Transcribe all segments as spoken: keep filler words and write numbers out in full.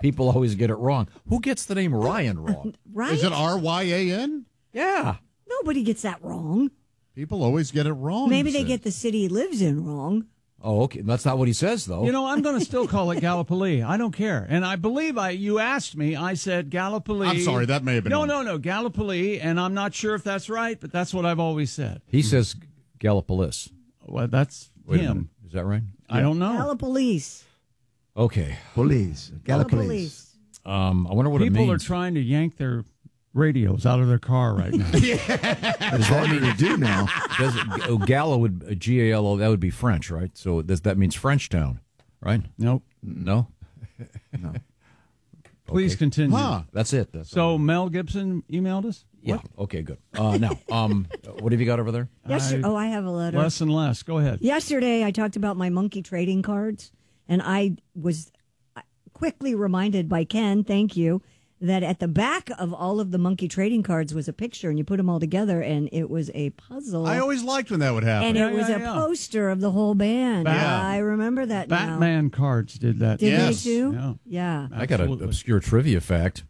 People always get it wrong. Who gets the name Ryan wrong? Right? Is it R Y A N? Yeah. Nobody gets that wrong. People always get it wrong. Maybe they Sid. get the city he lives in wrong. Oh, okay. That's not what he says, though. You know, I'm going to still call it Gallipoli. I don't care. And I believe I you asked me, I said Gallipoli. I'm sorry, that may have been No, wrong. no, no, Gallipoli, and I'm not sure if that's right, but that's what I've always said. He says Gallipolis. Well, that's Wait a him. minute. Is that right? I don't know. Gallipoli. Okay. Police. Gallipoli. Um, I wonder what People it are means. trying to yank their radios out of their car right now. What does that mean to do now? Does it, oh, Gallo would uh, G A L O. That would be French, right? So does, that means Frenchtown, right? Nope. No. No. Please Okay. continue. Huh. That's it. That's So all. Mel Gibson emailed us? Yeah. Okay. Good. Uh, now, um, what have you got over there? Yes, I- oh, I have a letter. Less and less. Go ahead. Yesterday, I talked about my monkey trading cards, and I was quickly reminded by Ken, thank you, that at the back of all of the monkey trading cards was a picture, and you put them all together, and it was a puzzle. I always liked when that would happen. and Yeah, it was yeah, a yeah. poster of the whole band. Bat- I remember that now. Batman cards did that. Did Yes. they too? Yeah. Yeah. I got an Absolutely. obscure trivia fact.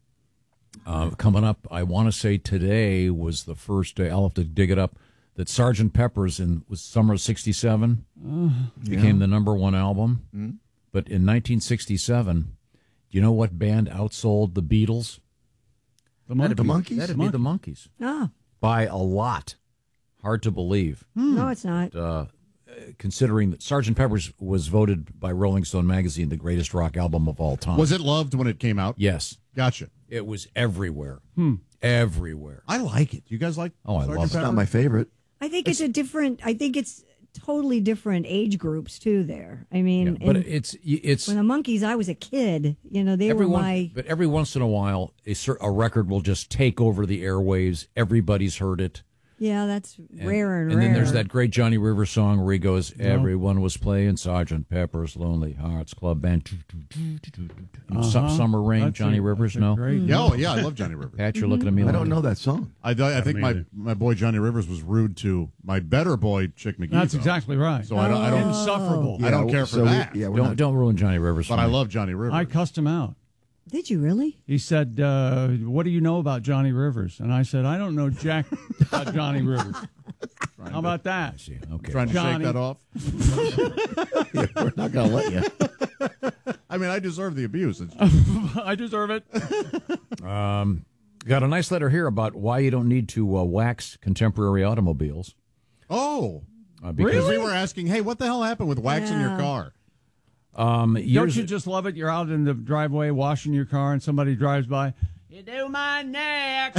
Uh, coming up, I want to say today was the first day. I'll have to dig it up. That Sergeant Pepper's in was summer of sixty-seven became the number one album. Mm-hmm. But in nineteen sixty-seven, do you know what band outsold the Beatles? The That'd monkey. The Monkees? That'd be the Monkees Oh, by a lot. Hard to believe. no, it's not. Uh, considering that Sergeant Pepper's was voted by Rolling Stone magazine the greatest rock album of all time. Was it loved when it came out? Yes. Gotcha. It was everywhere. Hmm. Everywhere. I like it. You guys like Oh, I Sergeant love it. It's Pepper? not my favorite. I think it's a different, I think it's totally different age groups, too, there. I mean, Yeah, but and it's it's when the Monkees, I was a kid. You know, they everyone. were my... But every once in a while, a, cer- a record will just take over the airwaves. Everybody's heard it. Yeah, that's And, rarer and, and rarer. then there's that great Johnny Rivers song where he goes, "Everyone was playing Sergeant Pepper's Lonely Hearts Club Band." Uh-huh. Su- Summer Rain, That's Johnny a- Rivers. that's a No, great- Yeah, oh, yeah, I love Johnny Rivers. Pat, you're looking at me. I like don't know that song. I, th- I think me my, either. my boy Johnny Rivers was rude to my better boy Chick McGee. That's though. exactly right. So I don't, I don't, Insufferable. I don't care for so we- that. yeah, we're Don't not- don't ruin Johnny Rivers. but for I me. love Johnny Rivers. I cussed him out. Did you really? He said, uh, "What do you know about Johnny Rivers?" And I said, "I don't know jack about Johnny Rivers." How about that? See, okay. Trying to Johnny. shake that off. Yeah, we're not going to let you. I mean, I deserve the abuse. It's I deserve it. Got a nice letter here about why you don't need to uh, wax contemporary automobiles. oh, Uh, because because we were asking, hey, what the hell happened with waxing your Yeah. car? um, Don't years, you just love it? You're out in the driveway washing your car, and somebody drives by. You do my neck.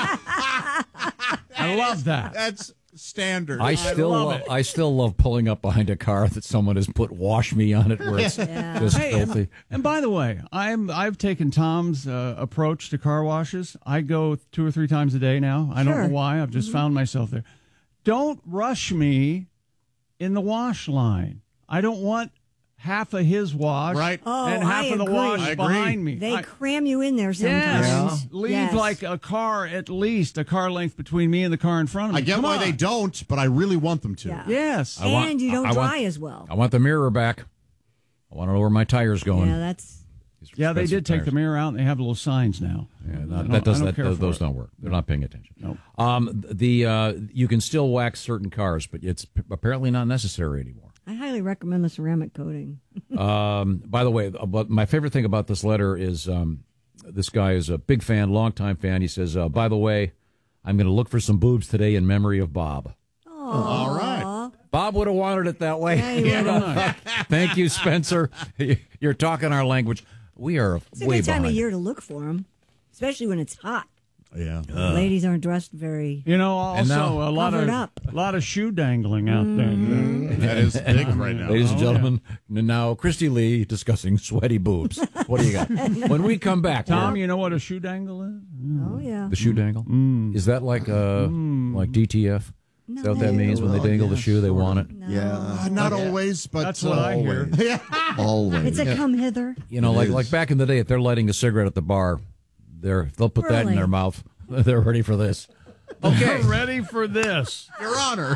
I love that. That's standard. I still love love, it. I still love pulling up behind a car that someone has put "wash me" on it, where it's Yeah. just Hey, filthy. and, and by the way, I'm I've taken Tom's uh, approach to car washes. I go two or three times a day now. I don't Sure. know why. I've just found myself there. Don't rush me in the wash line. I don't want half of his wash Right. Oh, and half I of the agree. wash I agree. behind me. They I- cram you in there sometimes. Yes. Leave Yes. like a car, at least a car length between me and the car in front of me. I get Come why on. they don't, but I really want them to. Yeah. Yes. I want- And you don't I want- dry as well. I want the mirror back. I want to know where my tire's going. Yeah, that's... These are Yeah, they expensive did take tires. the mirror out, and they have little signs now. Yeah, I not, don't- that doesn't. I don't That, care for those it. don't work. They're not paying attention. Nope. Um, the uh, you can still wax certain cars, but it's p- apparently not necessary anymore. I highly recommend the ceramic coating. Um, by the way, but my favorite thing about this letter is um, this guy is a big fan, longtime fan. He says, uh, "By the way, I'm going to look for some boobs today in memory of Bob." All right. Bob would have wanted it that way. Yeah, he Thank you, Spencer. You're talking our language. We are It's a way good time behind. of year to look for them, especially when it's hot. Yeah. Ladies aren't dressed very... You know, also now- a lot Covered of up. a lot of shoe dangling out That is big right now. Ladies and Oh, gentlemen, now Christy Lee discussing sweaty boobs. What do you got? When we come back, there. Tom, we're- you know what a shoe dangle is? Oh, yeah. the shoe dangle is that like uh like D T F? Is that what that No. means when they Well, dangle the yeah, shoe? They sort want of. it. No. Yeah. Uh, not always, but That's what I hear. Yeah. Always. It's a come hither. You know, It like is. like back in the day, if they're lighting a cigarette at the bar, they're they'll put that in Really? their mouth. They're ready for this. Okay. ready for this. Your Honor.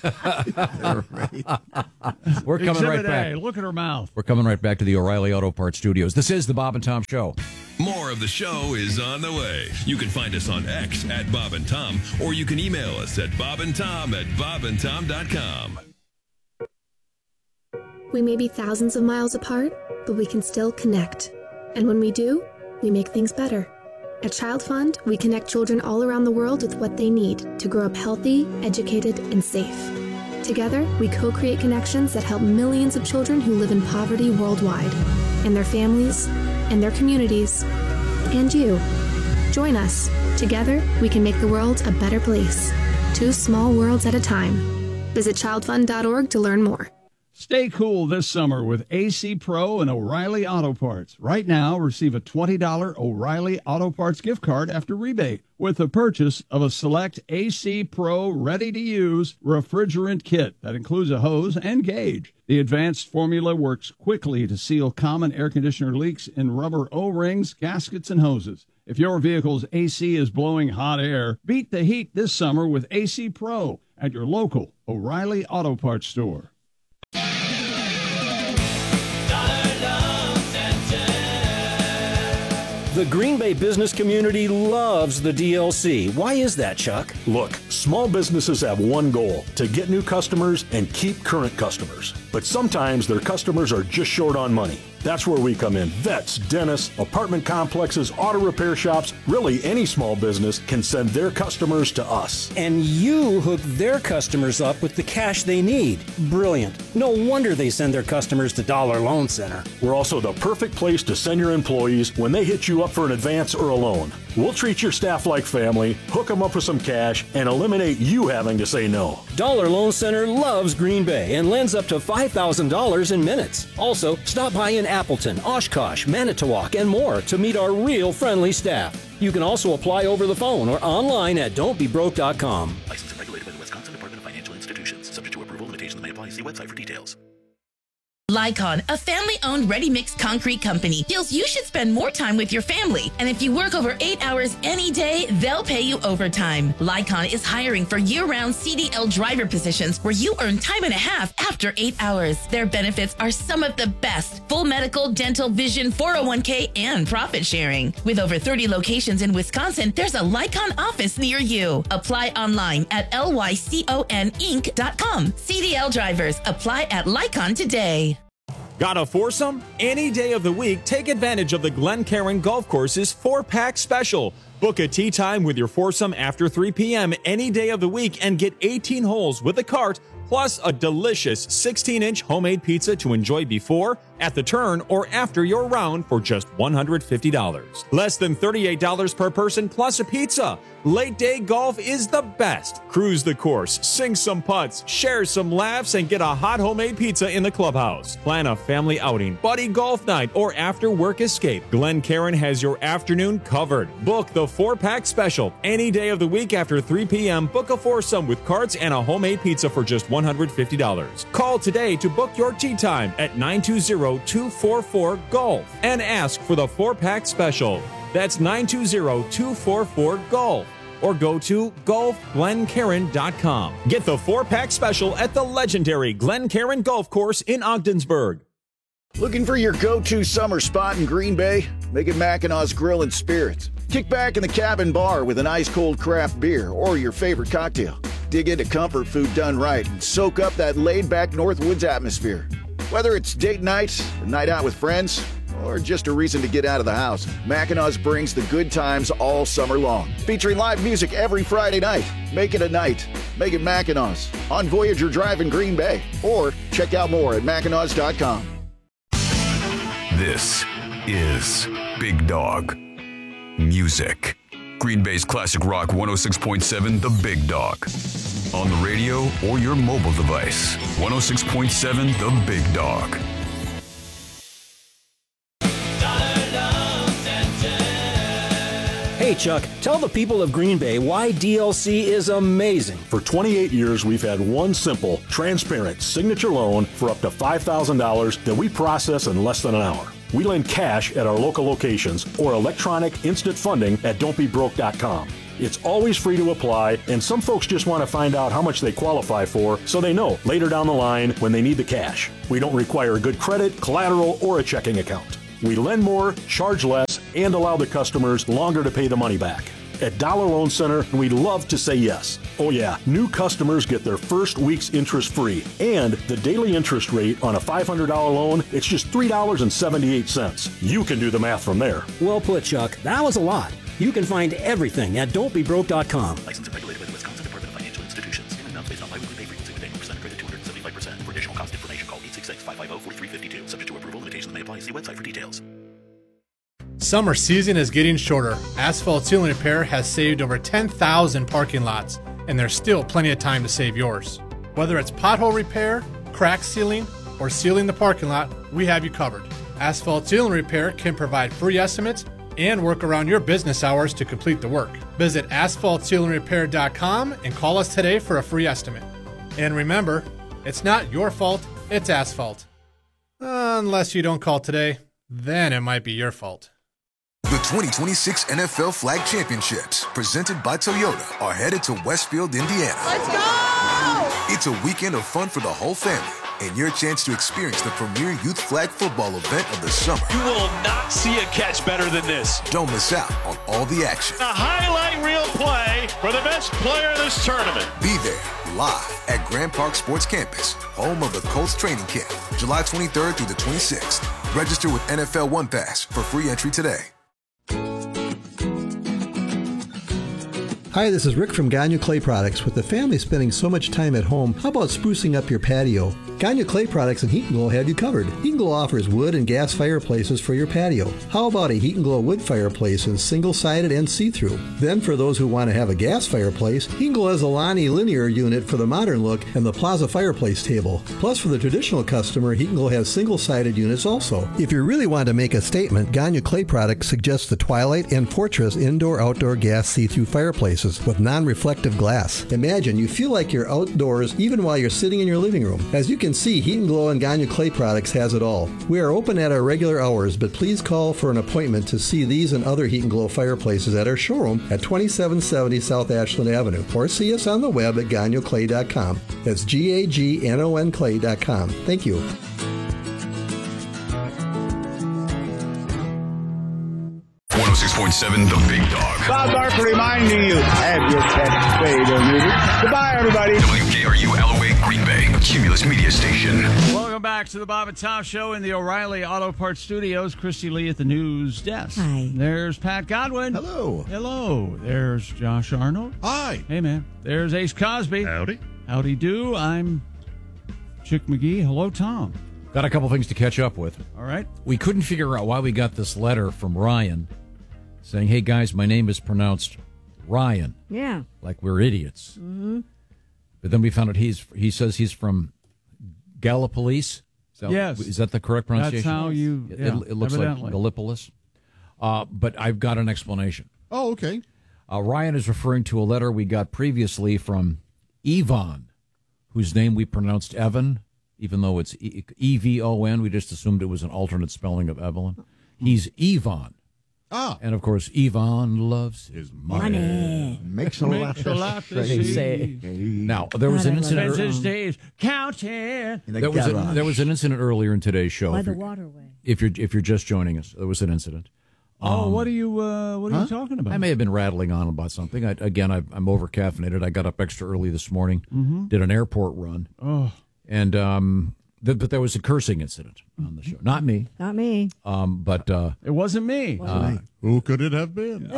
We're coming Exhibit right back. A, look at her mouth. We're coming right back to the O'Reilly Auto Parts Studios. This is the Bob and Tom Show. More of the show is on the way. You can find us on X at Bob and Tom, or you can email us at bobandtom at bobandtom dot com. We may be thousands of miles apart, but we can still connect. And when we do, we make things better. At Child Fund, we connect children all around the world with what they need to grow up healthy, educated, and safe. Together, we co-create connections that help millions of children who live in poverty worldwide, and their families, and their communities, and you. Join us. Together, we can make the world a better place. Two small worlds at a time. Visit child fund dot org to learn more. Stay cool this summer with A C Pro and O'Reilly Auto Parts. Right now, receive a twenty dollars O'Reilly Auto Parts gift card after rebate with the purchase of a select A C Pro ready-to-use refrigerant kit that includes a hose and gauge. The advanced formula works quickly to seal common air conditioner leaks in rubber O-rings, gaskets, and hoses. If your vehicle's A C is blowing hot air, beat the heat this summer with A C Pro at your local O'Reilly Auto Parts store. The Green Bay business community loves the D L C. Why is that, Chuck? Look, small businesses have one goal, to get new customers and keep current customers. But sometimes their customers are just short on money. That's where we come in. Vets, dentists, apartment complexes, auto repair shops, really any small business can send their customers to us. And you hook their customers up with the cash they need. Brilliant. No wonder they send their customers to Dollar Loan Center. We're also the perfect place to send your employees when they hit you up for an advance or a loan. We'll treat your staff like family, hook them up with some cash, and eliminate you having to say no. Dollar Loan Center loves Green Bay and lends up to five thousand dollars in minutes. Also, stop by in Appleton, Oshkosh, Manitowoc, and more to meet our real friendly staff. You can also apply over the phone or online at don't be broke dot com. Licensed and regulated by the Wisconsin Department of Financial Institutions. Subject to approval, limitations may apply. See website for details. Lycon, a family-owned ready-mix concrete company, feels you should spend more time with your family. And if you work over eight hours any day, they'll pay you overtime. Lycon is hiring for year-round C D L driver positions where you earn time and a half after eight hours. Their benefits are some of the best. Full medical, dental, vision, four oh one k, and profit sharing. With over thirty locations in Wisconsin, there's a Lycon office near you. Apply online at lycon inc dot com. C D L drivers, apply at Lycon today. Got a foursome? Any day of the week, take advantage of the Glencairn Golf Course's four-pack special. Book a tee time with your foursome after three p.m. any day of the week and get eighteen holes with a cart, plus a delicious sixteen inch homemade pizza to enjoy before, at the turn, or after your round for just one hundred fifty dollars. Less than thirty-eight dollars per person plus a pizza. Late day golf is the best. Cruise the course, sing some putts, share some laughs, and get a hot homemade pizza in the clubhouse. Plan a family outing, buddy golf night, or after work escape. Glencairn has your afternoon covered. Book the four-pack special. Any day of the week after three p.m., book a foursome with carts and a homemade pizza for just one hundred fifty dollars. Call today to book your tee time at nine two zero, two four four, golf and ask for the four-pack special. That's nine two zero, two four four, golf. Or go to golf glencairn dot com. Get the four-pack special at the legendary Glencairn Golf Course in Ogdensburg. Looking for your go-to summer spot in Green Bay? Make it Mackinaw's Grill and Spirits. Kick back in the cabin bar with an ice-cold craft beer or your favorite cocktail. Dig into comfort food done right and soak up that laid-back Northwoods atmosphere. Whether it's date night, a night out with friends, or just a reason to get out of the house, Mackinaw's brings the good times all summer long. Featuring live music every Friday night. Make it a night. Make it Mackinaw's on Voyager Drive in Green Bay. Or check out more at mackinaws dot com. This is Big Dog Music. Green Bay's classic rock one oh six point seven, The Big Dog. On the radio or your mobile device. one oh six point seven, The Big Dog. Hey, Chuck, tell the people of Green Bay why D L C is amazing. For twenty-eight years, we've had one simple, transparent signature loan for up to five thousand dollars that we process in less than an hour. We lend cash at our local locations or electronic instant funding at don't be broke dot com. It's always free to apply, and some folks just want to find out how much they qualify for so they know later down the line when they need the cash. We don't require good credit, collateral, or a checking account. We lend more, charge less, and allow the customers longer to pay the money back. At Dollar Loan Center, we love to say yes. Oh yeah, new customers get their first week's interest free. And the daily interest rate on a five hundred dollars loan, it's just three dollars and seventy-eight cents. You can do the math from there. Well put, Chuck. That was a lot. You can find everything at don't be broke dot com. Licensed and regulated by the Wisconsin Department of Financial Institutions. Payment amounts based on biweekly pay frequency with annual percent credit two hundred seventy-five percent. For additional cost information, call eight six six, five five zero, four three five two. Subject to approval, limitations may apply. See website for details. Summer season is getting shorter. Asphalt Seal and Repair has saved over ten thousand parking lots, and there's still plenty of time to save yours. Whether it's pothole repair, crack sealing, or sealing the parking lot, we have you covered. Asphalt Seal and Repair can provide free estimates and work around your business hours to complete the work. Visit asphalt seal and repair dot com and call us today for a free estimate. And remember, it's not your fault, it's asphalt. Unless you don't call today, then it might be your fault. The twenty twenty-six N F L Flag Championships, presented by Toyota, are headed to Westfield, Indiana. Let's go! It's a weekend of fun for the whole family, and your chance to experience the premier youth flag football event of the summer. You will not see a catch better than this. Don't miss out on all the action. A highlight reel play for the best player in this tournament. Be there, live at Grand Park Sports Campus, home of the Colts training camp, July twenty-third through the twenty-sixth. Register with N F L One Pass for free entry today. Hi, this is Rick from Gagne Clay Products. With the family spending so much time at home, how about sprucing up your patio? Gagne Clay Products and Heat and Glow have you covered. Heat and Glow offers wood and gas fireplaces for your patio. How about a Heat and Glow wood fireplace in single-sided and see-through? Then for those who want to have a gas fireplace, Heat and Glow has a Lonnie linear unit for the modern look and the Plaza fireplace table. Plus for the traditional customer, Heat and Glow has single-sided units also. If you really want to make a statement, Gagne Clay Products suggests the Twilight and Fortress indoor-outdoor gas see-through fireplaces with non-reflective glass. Imagine you feel like you're outdoors even while you're sitting in your living room. As you can see, Heat and Glow and Gagne Clay Products has it all. We are open at our regular hours, but please call for an appointment to see these and other Heat and Glow fireplaces at our showroom at twenty-seven seventy South Ashland Avenue, or see us on the web at gagne clay dot com. That's G A G N O N clay dot com. Thank you. one oh six point seven The Big Dog. Bob Barker reminding you, have your pet spayed or neutered. Goodbye, everybody. W K R U Alloway, Green Bay, a Cumulus Media Station. Welcome back to the Bob and Tom Show in the O'Reilly Auto Parts Studios. Christy Lee at the news desk. Hi. There's Pat Godwin. Hello. Hello. There's Josh Arnold. Hi. Hey, man. There's Ace Cosby. Howdy. Howdy do. I'm Chick McGee. Hello, Tom. Got a couple things to catch up with. All right. We couldn't figure out why we got this letter from Ryan saying, hey, guys, my name is pronounced Ryan. Yeah. Like we're idiots. Mm-hmm. But then we found out he's he says he's from Gallipolis. Is that, Yes. Is that the correct pronunciation? That's how you, It, yeah, it looks evidently. like Gallipolis. Uh, but I've got an explanation. Oh, okay. Uh, Ryan is referring to a letter we got previously from Yvonne, whose name we pronounced Evan, even though it's E V O N. We just assumed it was an alternate spelling of Evelyn. He's Yvonne. Ah. And, of course, Yvonne loves his money. Money. Makes a lot Makes a lot of to sense. see. Now, there was God, an I love incident. that ear- song. days counting. In the There was, a, garage. there was an incident earlier in today's show. By If the you're, waterway. if you're if you're just joining us, there was an incident. Oh, Um, what are you? Uh, what are huh? you talking about? I may have been rattling on about something. I, again, I, I'm over caffeinated. I got up extra early this morning, Mm-hmm. did an airport run, Oh, and um, th- but there was a cursing incident on the show. Not me, Not me. um, but uh, it wasn't me. uh, Who could it have been?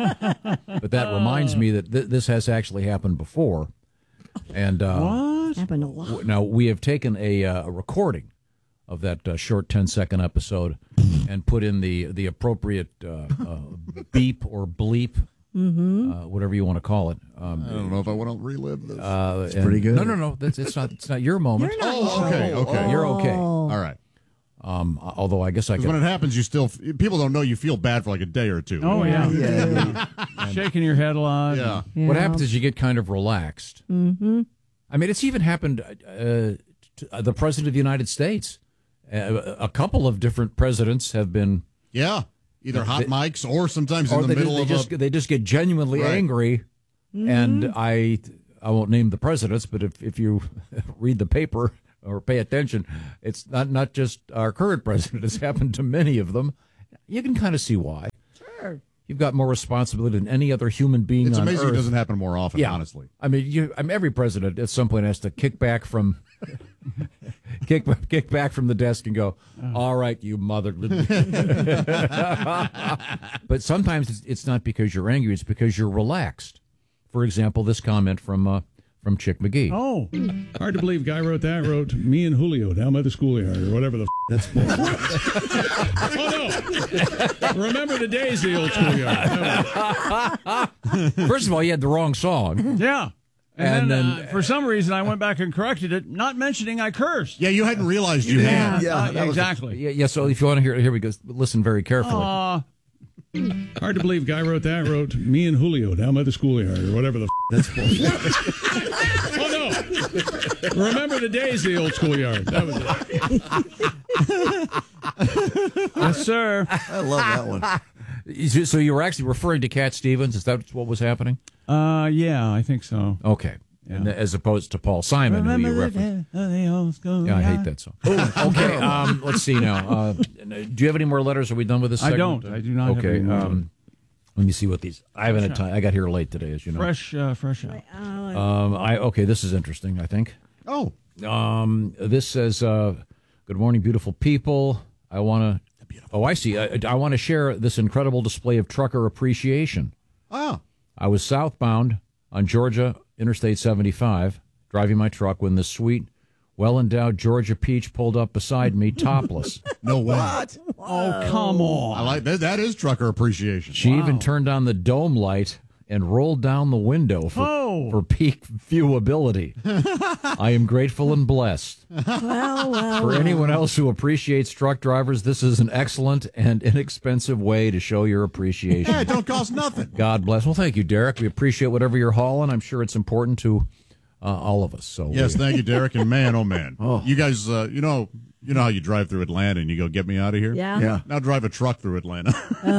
but that reminds me that th- this has actually happened before. And uh, What? Happened a lot. w- now we have taken a, uh, a recording of that uh, short ten second episode and put in the the appropriate uh, uh, beep or bleep, Mm-hmm. uh, whatever you want to call it. Um, I don't know if I want to relive this. Uh, it's pretty good. No, no, no. That's it's not. It's not your moment. You're not oh, okay, okay. You're okay. All right. Um, although I guess I Because could. when it happens, you still people don't know you feel bad for like a day or two. Oh yeah, Yeah. shaking your head a lot. Yeah. Yeah. What happens is you get kind of relaxed. Mm-hmm. I mean, it's even happened uh, to uh, the president of the United States. Uh, a couple of different presidents have been Yeah. Either hot mics or sometimes in or the they, middle they of just a... they just get genuinely Right. angry, and I I won't name the presidents, but if if you read the paper or pay attention, it's not not just our current president. It's happened to many of them. You can kind of see why. Sure. You've got more responsibility than any other human being It's on amazing Earth. it doesn't happen more often, Yeah. honestly. I mean, you, I mean, every president at some point has to kick back from kick kick back from the desk and go, "All right, you mother." But sometimes it's, it's not because you're angry; it's because you're relaxed. For example, this comment from uh, from Chick McGee. Oh, hard to believe guy wrote that. Wrote me and Julio down by the schoolyard or whatever the. F- That's oh no! Remember the days of the old schoolyard. First of all, you had the wrong song. Yeah. And, And then, then- uh, for some reason, I went back and corrected it, not mentioning I cursed. Yeah, you hadn't realized you had. Yeah, uh, exactly. Yeah, yeah. So if you want to hear, here we go. Listen very carefully. Uh, hard to believe guy wrote that. Wrote me and Julio down by the schoolyard or whatever the. F- That's oh no! Remember the days of the old schoolyard. That was it. Yes, sir. I love that one. So you were actually referring to Cat Stevens? Is that what was happening? Uh, yeah, I think so. Okay. And as opposed to Paul Simon, who you referenced. Yeah, I hate that song. Okay, um, let's see now. Uh, do you have any more letters? Are we done with this I segment? don't. I do not have Okay, any more. um, let me see what these... I haven't had time. I got here late today, as you know. Fresh, uh, fresh out. Um, I Okay, this is interesting, I think. Oh. Um, this says, uh, good morning, beautiful people. I want to... Oh, I see. I, I want to share this incredible display of trucker appreciation. Oh. I was southbound on Georgia Interstate seventy-five, driving my truck when this sweet, well-endowed Georgia peach pulled up beside me, topless. No way. What? Oh, come on. I like that. That is trucker appreciation. She even turned on the dome light and rolled down the window for, Oh. for peak viewability. I am grateful and blessed. Well, well. For anyone else who appreciates truck drivers, this is an excellent and inexpensive way to show your appreciation. Yeah, it don't cost nothing. God bless. Well, thank you, Derek. We appreciate whatever you're hauling. I'm sure it's important to uh, all of us. So Yes, we- thank you, Derek. And man, oh man, you guys, uh, you know, you know how you drive through Atlanta and you go, "Get me out of here." Yeah. Yeah. Now drive a truck through Atlanta.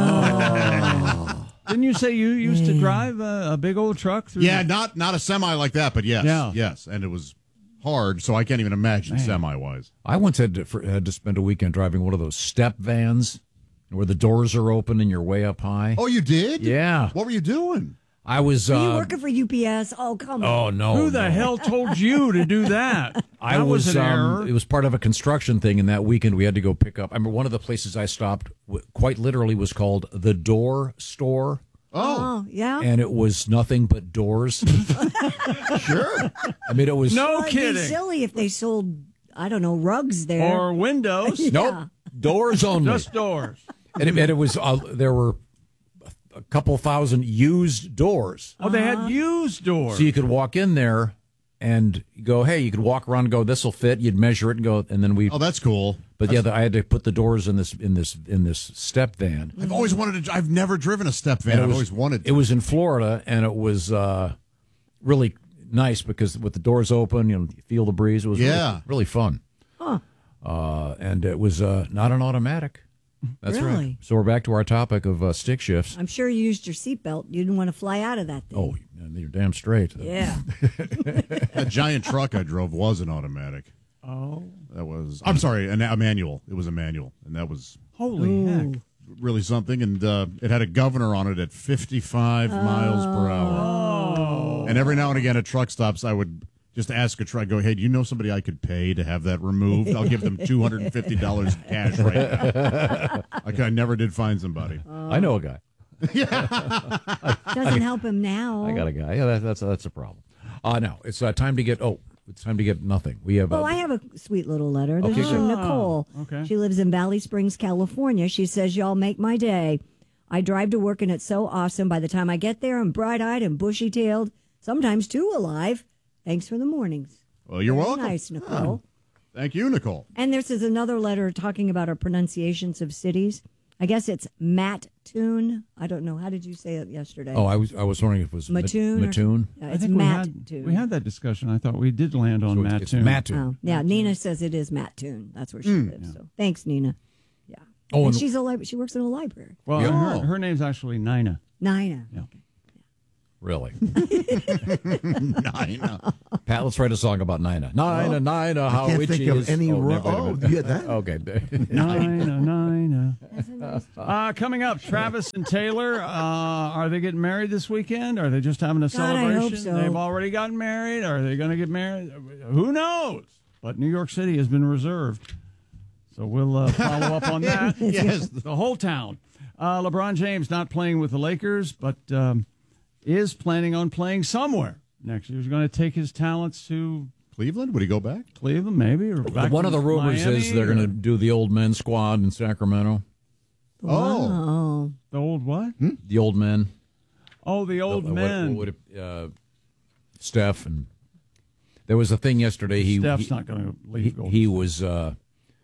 Didn't you say you used to drive a, a big old truck through? Yeah, not not a semi like that, but yes, Yeah. yes, and it was hard, so I can't even imagine semi wise. I once had to, for, had to spend a weekend driving one of those step vans where the doors are open and you're way up high. Oh, you did? Yeah. What were you doing? I was. Are you Uh, working for U P S? Oh, come on. oh no! Who the no. hell told you to do that? I That was. was an um, error. It was part of a construction thing, and that weekend we had to go pick up. I remember one of the places I stopped, w- quite literally, was called the Door Store. Oh, yeah. And it was nothing but doors. Sure. I mean, it was No Well, it'd be kidding. silly if they sold, I don't know, rugs there. Or windows. Yeah. nope doors only. Just doors. And it, and it was uh, there were a couple thousand used doors. Oh, they had used doors. So you could walk in there and go, hey, you could walk around and go, this will fit. You'd measure it and go, and then we. Oh, that's cool. But yeah, the, I had to put the doors in this in this in this step van. I've always wanted to. I've never driven a step van. And it I've was- always wanted to. It was in Florida, and it was uh, really nice because with the doors open, you know, you feel the breeze. It was Yeah. really, really fun. Huh. Uh, and it was uh, not an automatic. That's right. Really? So we're back to our topic of uh, stick shifts. I'm sure you used your seatbelt. You didn't want to fly out of that thing. Oh, you're damn straight. Yeah. That giant truck I drove was an automatic. Oh. That was. I'm sorry, a, a manual. It was a manual, and that was Holy heck. really something. And uh, it had a governor on it at fifty-five miles per hour. Oh. And every now and again at truck stops, I would just ask a truck, go, hey, do you know somebody I could pay to have that removed? I'll give them two hundred fifty dollars cash right now. Like, I never did find somebody. I know a guy. Doesn't help him now. I got a guy. Yeah, that, that's that's a problem. Uh, no, it's uh, time to get. Oh, it's time to get nothing. We have. Well, uh, I have a sweet little letter. This Okay, is from good. Nicole. Okay. She lives in Valley Springs, California. She says, y'all make my day. I drive to work and it's so awesome. By the time I get there, I'm bright-eyed and bushy-tailed, sometimes too alive. Thanks for the mornings. Well, you're Very welcome. Nice, Nicole. Thank you, Nicole. And this is another letter talking about our pronunciations of cities. I guess it's Mattoon. I don't know. How did you say it yesterday? Oh, I was I was wondering if it was Ma- Mattoon. or- Mattoon. Yeah, I it's think we had, Mattoon. we had that discussion. I thought we did land on So Matt it's too. Mattoon. Oh, yeah, Nina says it is Mattoon. That's where she Mm. lives. So thanks, Nina. Yeah. Oh, and and- she's a li- she works in a library. Well, Yeah. her, her name's actually Nina. Nina. Yeah. Really? Nina. Pat, let's write a song about Nina. Nina, Oh, Nina, I how can't witchy think of is. any oh, ro- wait a oh, minute. you had that? Okay. Nina, Nina. Uh, coming up, Travis and Taylor, uh, are they getting married this weekend? Are they just having a God, I celebration? hope so. They've already gotten married. Are they going to get married? Who knows? But New York City has been reserved. So we'll uh, follow up on that. Yes. The whole town. Uh, LeBron James not playing with the Lakers, but um, is planning on playing somewhere next year. He's going to take his talents to Cleveland? Would he go back? Cleveland, maybe, or back One to of the rumors Miami, is they're or- going to do the old men squad in Sacramento. Oh. The old what? The old men. Oh, the old Uh, what- men. what would it- uh, Steph and there was a thing yesterday. He Steph's he, not going to leave. he, Golden he State. was uh,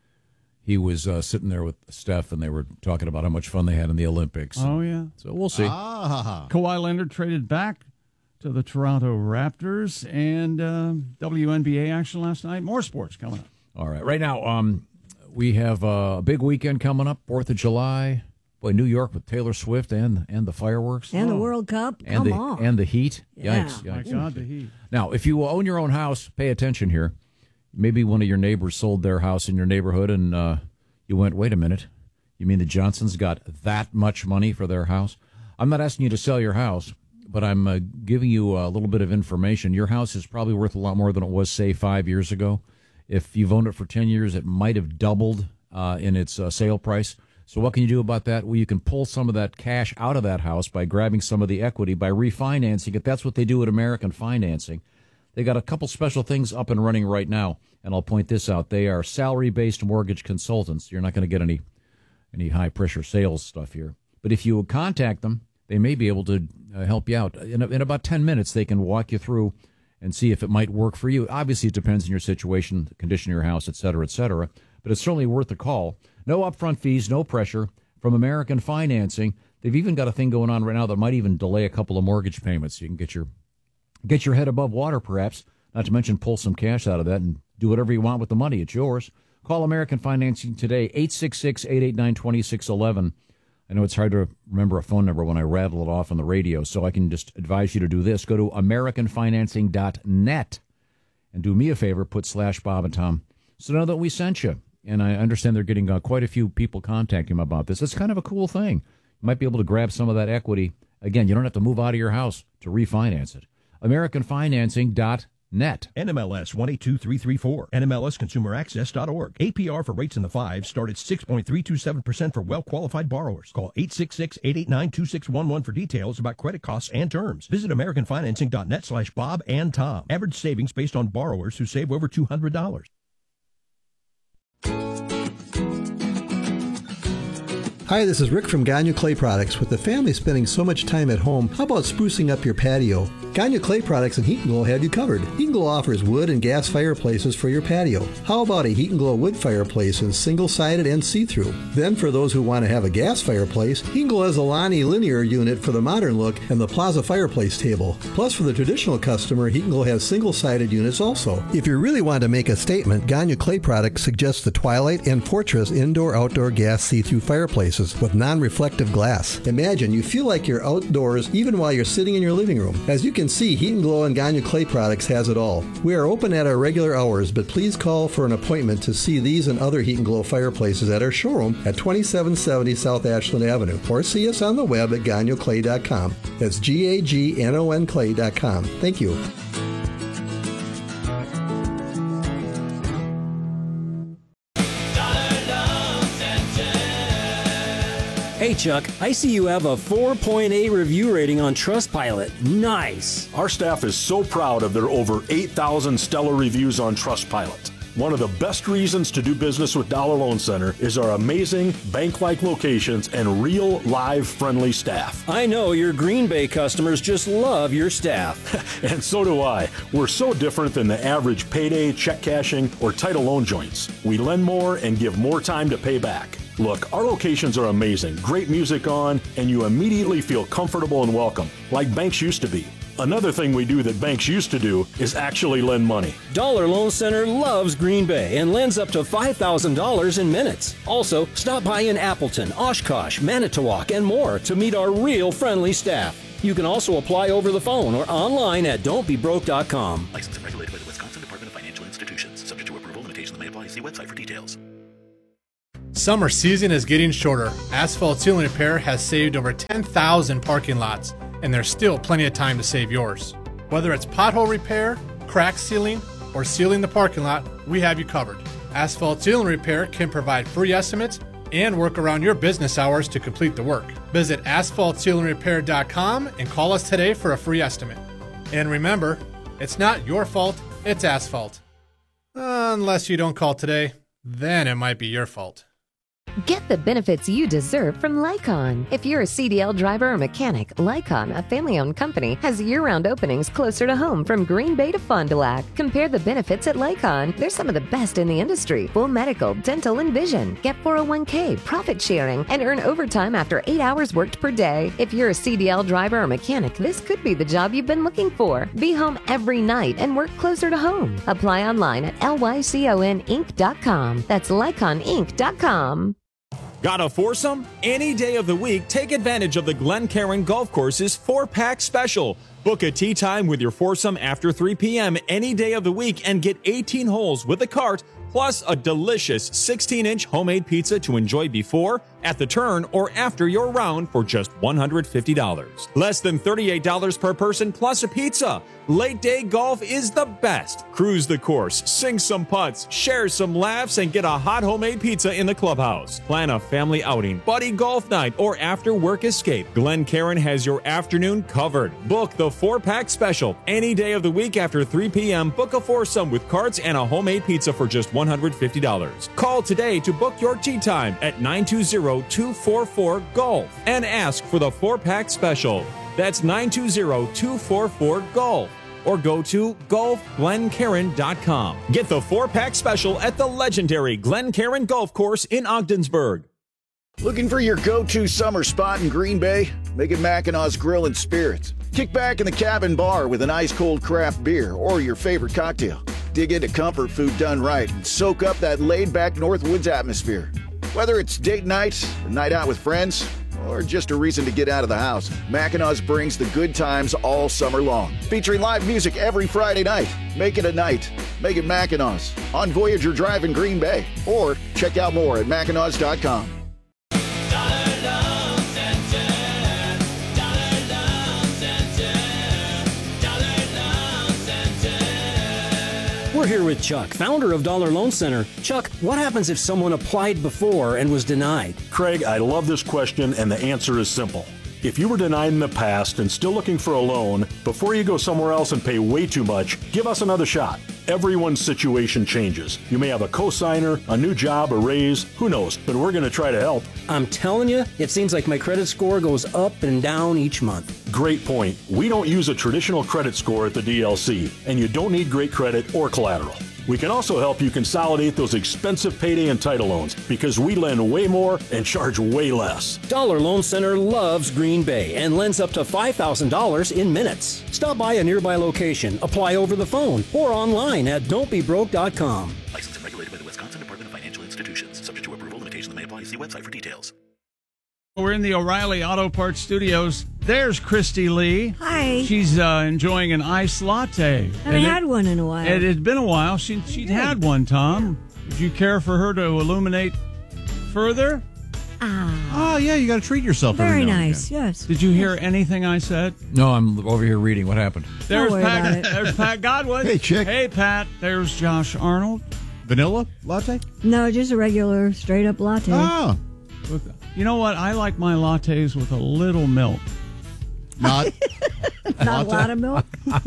he was uh, sitting there with Steph, and they were talking about how much fun they had in the Olympics. Oh yeah. So we'll see. Ah. Kawhi Leonard traded back to the Toronto Raptors, and uh, W N B A action last night. More sports coming up. All right. Right now, um, we have a big weekend coming up, Fourth of July. Boy, New York with Taylor Swift and and the fireworks. And the World Cup. and Come the on. and the heat. Yeah. Yikes! My Yikes! God, the heat. Now, if you own your own house, pay attention here. Maybe one of your neighbors sold their house in your neighborhood, and uh, you went, "Wait a minute, you mean the Johnsons got that much money for their house?" I'm not asking you to sell your house, but I'm uh, giving you a little bit of information. Your house is probably worth a lot more than it was, say, five years ago. If you've owned it for ten years, it might have doubled uh, in its uh, sale price. So what can you do about that? Well, you can pull some of that cash out of that house by grabbing some of the equity, by refinancing it. That's what they do at American Financing. They got a couple special things up and running right now, and I'll point this out. They are salary-based mortgage consultants. You're not going to get any any high-pressure sales stuff here. But if you contact them, they may be able to uh, help you out. In, in about ten minutes, they can walk you through and see if it might work for you. Obviously, it depends on your situation, the condition of your house, et cetera, et cetera. But it's certainly worth a call. No upfront fees, no pressure from American Financing. They've even got a thing going on right now that might even delay a couple of mortgage payments. You can get your get your head above water, perhaps, not to mention pull some cash out of that and do whatever you want with the money. It's yours. Call American Financing today, eight six six, eight eight nine, two six one one. I know it's hard to remember a phone number when I rattle it off on the radio, so I can just advise you to do this. Go to american financing dot net and do me a favor, put slash Bob and Tom so know that we sent you. And I understand they're getting uh, quite a few people contacting them about this. It's kind of a cool thing. You might be able to grab some of that equity. Again, you don't have to move out of your house to refinance it. american financing dot net. N M L S one eight two three three four. N M L S consumer access dot org. A P R for rates in the fives start at six point three two seven percent for well-qualified borrowers. Call eight six six, eight eight nine, two six one one for details about credit costs and terms. Visit american financing dot net slash Bob and Tom. Average savings based on borrowers who save over two hundred dollars. Hi, this is Rick from Gagne Clay Products. With the family spending so much time at home, how about sprucing up your patio? Gagne Clay Products and Heat and Glow have you covered. Heat and Glow offers wood and gas fireplaces for your patio. How about a Heat and Glow wood fireplace in single-sided and see-through? Then for those who want to have a gas fireplace, Heat and Glow has a Lonnie linear unit for the modern look and the Plaza fireplace table. Plus for the traditional customer, Heat and Glow has single-sided units also. If you really want to make a statement, Gagne Clay Products suggests the Twilight and Fortress indoor-outdoor gas see-through fireplaces with non-reflective glass. Imagine you feel like you're outdoors even while you're sitting in your living room. As you can see, Heat and Glow and Gagne Clay Products has it all. We are open at our regular hours, but please call for an appointment to see these and other Heat and Glow fireplaces at our showroom at twenty-seven seventy South Ashland Avenue, or see us on the web at gagne clay dot com. That's G A G N O N clay dot com. Thank you. Hey, Chuck, I see you have a four point eight review rating on Trustpilot. Nice. Our staff is so proud of their over eight thousand stellar reviews on Trustpilot. One of the best reasons to do business with Dollar Loan Center is our amazing bank-like locations and real, live, friendly staff. I know your Green Bay customers just love your staff. And so do I. We're so different than the average payday, check cashing, or title loan joints. We lend more and give more time to pay back. Look, our locations are amazing, great music on, and you immediately feel comfortable and welcome, like banks used to be. Another thing we do that banks used to do is actually lend money. Dollar Loan Center loves Green Bay and lends up to five thousand dollars in minutes. Also, stop by in Appleton, Oshkosh, Manitowoc, and more to meet our real friendly staff. You can also apply over the phone or online at don't be broke dot com. Licensed and regulated by the Wisconsin Department of Financial Institutions. Subject to approval, limitations may apply. See website for details. Summer season is getting shorter. Asphalt Ceiling Repair has saved over ten thousand parking lots, and there's still plenty of time to save yours. Whether it's pothole repair, crack sealing, or sealing the parking lot, we have you covered. Asphalt Ceiling Repair can provide free estimates and work around your business hours to complete the work. Visit asphalt ceiling repair dot com and call us today for a free estimate. And remember, it's not your fault, it's asphalt. Unless you don't call today, then it might be your fault. Get the benefits you deserve from Lycon. If you're a C D L driver or mechanic, Lycon, a family-owned company, has year-round openings closer to home from Green Bay to Fond du Lac. Compare the benefits at Lycon. They're some of the best in the industry. Full medical, dental, and vision. Get four oh one k, profit sharing, and earn overtime after eight hours worked per day. If you're a C D L driver or mechanic, this could be the job you've been looking for. Be home every night and work closer to home. Apply online at lycon inc dot com. That's lycon inc dot com. Got a foursome? Any day of the week, take advantage of the Glencairn Golf Course's four-pack special. Book a tee time with your foursome after three p.m. any day of the week and get eighteen holes with a cart, plus a delicious sixteen-inch homemade pizza to enjoy before, at the turn, or after your round for just one hundred fifty dollars. Less than thirty-eight dollars per person plus a pizza. Late day golf is the best. Cruise the course, sing some putts, share some laughs, and get a hot homemade pizza in the clubhouse. Plan a family outing, buddy golf night, or after work escape. Glencairn has your afternoon covered. Book the four-pack special. Any day of the week after three p.m., book a foursome with carts and a homemade pizza for just one hundred fifty dollars. Call today to book your tee time at nine two zero, two four four, golf and ask for the four-pack special. That's nine two zero, two four four, golf. Or go to golf glencairn dot com. Get the four-pack special at the legendary Glencairn Golf Course in Ogdensburg. Looking for your go-to summer spot in Green Bay? Make it Mackinac Grill and Spirits. Kick back in the cabin bar with an ice-cold craft beer or your favorite cocktail. Dig into comfort food done right and soak up that laid-back Northwoods atmosphere. Whether it's date night, a night out with friends, or just a reason to get out of the house, Mackinac brings the good times all summer long. Featuring live music every Friday night. Make it a night. Make it Mackinac on Voyager Drive in Green Bay. Or check out more at mackinac dot com. We're here with Chuck, founder of Dollar Loan Center. Chuck, what happens if someone applied before and was denied? Craig, I love this question, and the answer is simple. If you were denied in the past and still looking for a loan, before you go somewhere else and pay way too much, give us another shot. Everyone's situation changes. You may have a cosigner, a new job, a raise, who knows, but we're going to try to help. I'm telling you, it seems like my credit score goes up and down each month. Great point. We don't use a traditional credit score at the D L C, and you don't need great credit or collateral. We can also help you consolidate those expensive payday and title loans because we lend way more and charge way less. Dollar Loan Center loves Green Bay and lends up to five thousand dollars in minutes. Stop by a nearby location, apply over the phone, or online at don't be broke dot com. Licensed and regulated by the Wisconsin Department of Financial Institutions. Subject to approval, limitations may apply. See website for details. We're in the O'Reilly Auto Parts studios. There's Christy Lee. Hi. She's uh, enjoying an iced latte. Haven't and had it, one in a while. It had been a while. She, she'd yeah. had one, Tom. Yeah. Would you care for her to illuminate further? Ah. Oh, yeah, you got to treat yourself. Very every now nice, yes. Did you hear anything I said? No, I'm over here reading. What happened? There's Don't worry Pat, about it. There's Pat Godwin. Hey, chick. Hey, Pat. There's Josh Arnold. Vanilla latte? No, just a regular straight-up latte. Oh. You know what? I like my lattes with a little milk. Not, Not a lot of milk?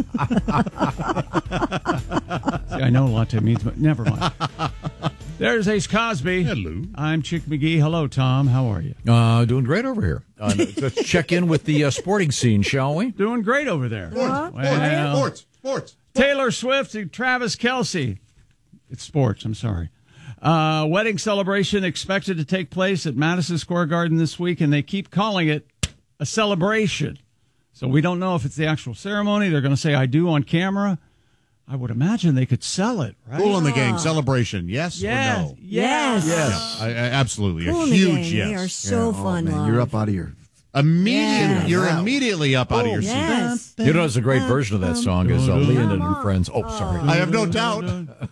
See, I know latte means, but never mind. There's Ace Cosby. Hello. I'm Chick McGee. Hello, Tom. How are you? Uh, doing great over here. Uh, let's check in with the uh, sporting scene, shall we? Doing great over there. Uh-huh. Well, Sports. Sports. Taylor Swift and Travis Kelce. It's sports. I'm sorry. Uh, wedding celebration expected to take place at Madison Square Garden this week, and they keep calling it a celebration. So we don't know if it's the actual ceremony. They're going to say, I do on camera. I would imagine they could sell it, right? Cool in the Gang celebration, yes, Yes. or no? Yes. Yes. I, I, absolutely. Cool a in the huge Gang. yes. They are so Yeah. fun. Oh, man, live. you're up out of your Immediate, Yes. You're Wow. immediately up out of your seat. Yes. You know, there's a great version of that song is uh, Leonid and Friends. Oh, sorry. I have no doubt.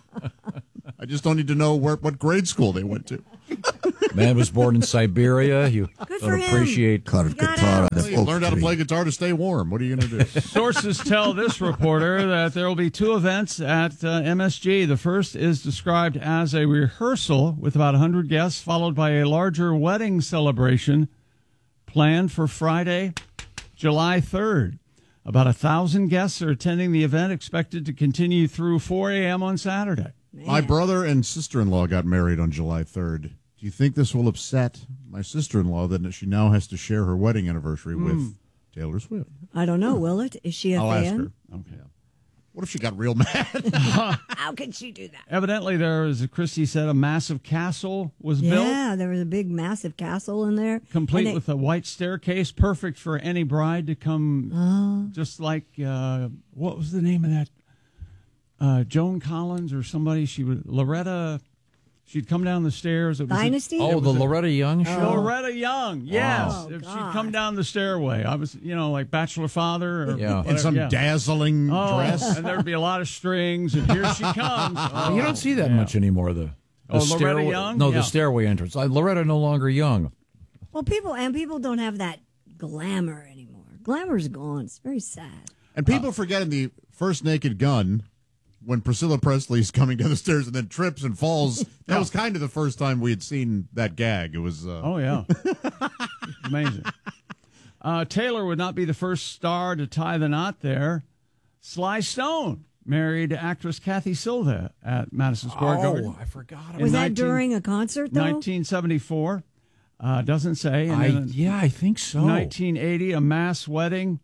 I just don't need to know where, what grade school they went to. Man was born in Siberia. You Good don't for him. appreciate. caught a guitar on Well, the you oak learned how to tree. play guitar to stay warm. What are you going to do? Sources tell this reporter that there will be two events at uh, M S G. The first is described as a rehearsal with about one hundred guests, followed by a larger wedding celebration planned for Friday, July third. About one thousand guests are attending the event, expected to continue through four a.m. on Saturday. My brother and sister-in-law got married on July third. Do you think this will upset my sister-in-law that she now has to share her wedding anniversary Mm. with Taylor Swift? I don't know. Will it? Is she a I'll fan? ask her. Okay. What if she got real mad? How can she do that? Evidently, there, as Christy said, a massive castle was built, Yeah, there was a big, massive castle in there. complete And it- with a white staircase, perfect for any bride to come. Oh. Just like uh, what was the name of that? Uh, Joan Collins or somebody? She would Loretta. She'd come down the stairs. It was a- Dynasty? it Oh, the was a- Loretta Young show. Loretta Young, yes. Oh, if she'd God. come down the stairway, I was, you know, like Bachelor Father, or Yeah. In some yeah. dazzling Oh, dress? and there'd be a lot of strings, and here she comes. Oh, you don't see that yeah. much anymore. The, the Oh, Loretta stairway, Young? No, Yeah. the stairway entrance. Uh, Loretta no longer young. Well, people and people don't have that glamour anymore. Glamour's gone. It's very sad. And people forget in the first Naked Gun, when Priscilla Presley's coming down the stairs and then trips and falls, that was kind of the first time we had seen that gag. It was. Uh, Oh, yeah. Amazing. Uh, Taylor would not be the first star to tie the knot there. Sly Stone married actress Kathy Silva at Madison Square Garden. I forgot. in Was that 19 during a concert, though? nineteen seventy-four. Uh, doesn't say. And I, then yeah, I think so. nineteen eighty, a mass wedding.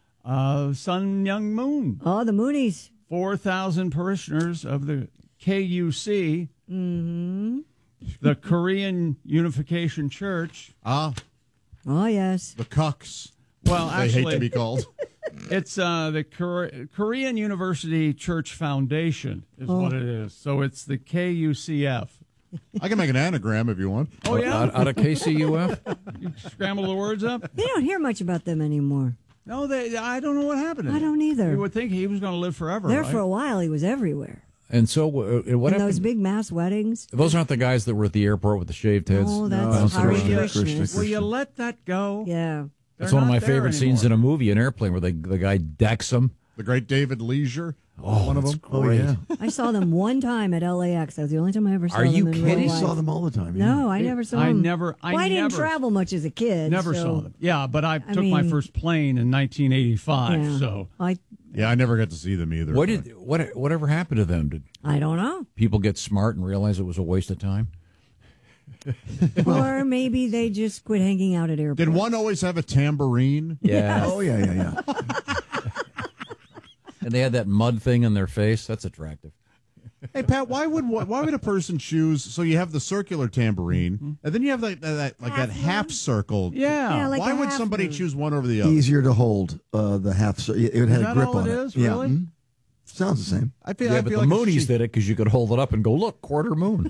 Uh, Sun Myung Moon. Oh, the Moonies. four thousand parishioners of the K U C, Mm-hmm. the Korean Unification Church. Ah, Oh, yes. the cucks. Well, They actually, hate to be called. it's uh, the Kore- Korean University Church Foundation is Oh. what it is. So it's the K U C F. I can make an anagram if you want. Oh, yeah? Out, out of K C U F? You scramble the words up? You don't hear much about them anymore. No, they. I don't know what happened to I them. don't either. You would think he was going to live forever, There right? for a while, he was everywhere. And so, uh, what In happened? those big mass weddings. Those aren't the guys that were at the airport with the shaved heads. Oh, that's bouncing Hare around? Krishnas. Will you let that go? Yeah. It's They're one of not my there favorite scenes in anymore. a movie, an airplane, where they, the guy decks him. The great David Leisure. Oh, one of that's them. great. I saw them one time at L A X. That was the only time I ever saw Are them you in kidding? real He life. saw them all the time. yeah. No, I never saw I them. never- I well, I didn't never- travel much as a kid. Never so, saw them. Yeah, but I, took mean- my first plane in nineteen eighty-five. Yeah. So I, Yeah, I never got to see them either. What did what whatever happened to them? Did I don't know. people get smart and realize it was a waste of time? Or maybe they just quit hanging out at airports. Did one always have a tambourine? Yeah. Oh, yeah, yeah, yeah. And they had that mud thing in their face. That's attractive. Hey Pat, why would why would a person choose? So you have the circular tambourine, and then you have like that like that half circle. Yeah. Yeah, like why a would half somebody moon. choose one over the other? Easier to hold uh, the half. So it it had that a grip all on it it. is, Yeah. really? mhm. Sounds the same. I feel. Yeah, I but feel the like if Moonies she- did it because you could hold it up and go, look, quarter moon.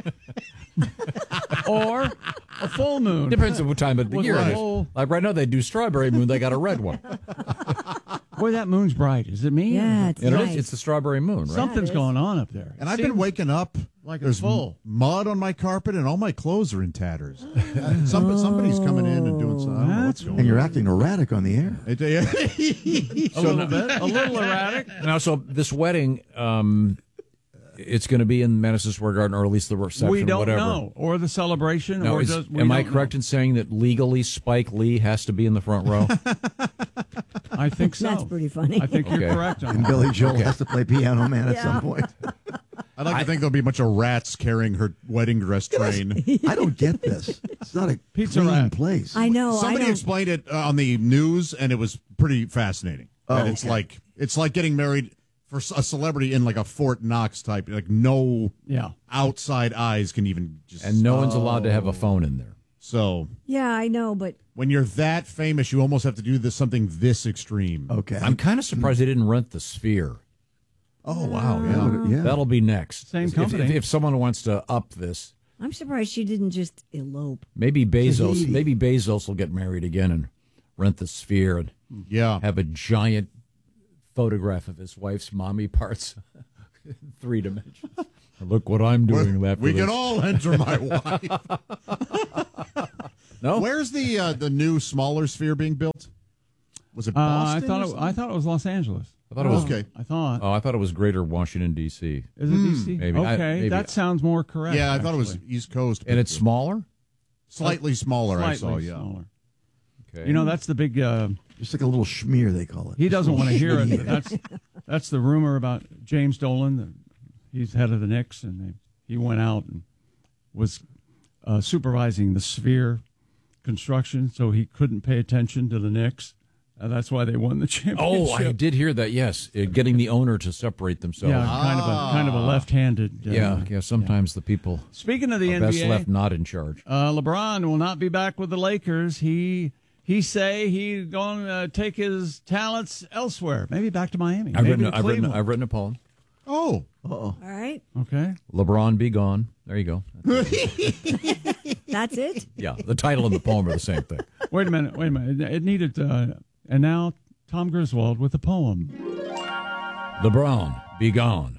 or a full moon. Depends on what time of the With year a it is. whole- Like right now, they do strawberry moon. They got a red one. Boy, that moon's bright. Is it me? Yeah, it's And it is- nice. it's the strawberry moon, right? Something's is. going on up there. And I've been Seems waking up like there's it's full. m- mud on my carpet, and all my clothes are in tatters. Some, somebody's coming in and doing something. I don't know what's going And you're on. acting erratic on the air. It- yeah. A little bit. A little erratic. Now, so this wedding, um, it's going to be in Madison Square Garden, or at least the reception, We don't whatever. know. Or the celebration. Now, or is- does, we am I don't correct know. in saying that legally Spike Lee has to be in the front row? I think so. That's pretty funny. I think Okay. you're correct on And that. Billy Joel has to play Piano Man at Yeah. some point. I'd like to think there'll be a bunch of rats carrying her wedding dress train. I don't get this. It's not a Pizza clean rat. place. I know. Somebody I don't, explained it uh, on the news, and it was pretty fascinating. Oh, and it's okay. like it's like getting married for s- a celebrity in like a Fort Knox type. Like no Yeah. outside eyes can even just. And no one's allowed to have a phone in there. So yeah, I know, but when you're that famous, you almost have to do this something this extreme. Okay. I'm kind of surprised they didn't rent the Sphere. Oh, wow. Yeah. yeah. That'll be next. Same If- company. If, if someone wants to up this, I'm surprised she didn't just elope. maybe Bezos. Tahiti. Maybe Bezos will get married again and rent the Sphere and Yeah. have a giant photograph of his wife's mommy parts, in three dimensions. Look what I'm doing. after We this. can all enter my wife. No. Where's the uh, the new smaller Sphere being built? Was it Uh, I Boston? thought or it, something? I thought it was Los Angeles. I thought it was Okay. I thought. Oh, I thought it was Greater Washington D C. Is it D C? maybe. I- Okay, maybe. that sounds more correct. Yeah, I thought it was actually. East Coast. And it's smaller. slightly smaller, I saw, Slightly yeah. smaller. Okay. You know, that's the big. Uh, Just like a little schmear, they call it. he doesn't want to hear it. Schmear. But that's that's the rumor about James Dolan. The, he's head of the Knicks, and they, he went out and was uh, supervising the Sphere construction, so he couldn't pay attention to the Knicks. Uh, that's why they won the championship. Oh, I did hear that. Yes, Uh, getting the owner to separate themselves. Yeah, kind of a kind of a left-handed. Uh, yeah, yeah. Sometimes the people Speaking of the are N B A, best left not in charge. Uh, LeBron will not be back with the Lakers. He he say he's going to take his talents elsewhere, maybe back to Miami. I've maybe written, to I've, written, Cleveland. I've written a poem. Oh. Uh-oh. All right. Okay. LeBron be gone. There you go. That's it? Yeah, the title and the poem are the same thing. Wait a minute. Wait a minute. It, it needed. Uh, and now Tom Griswold with a poem. LeBron be gone.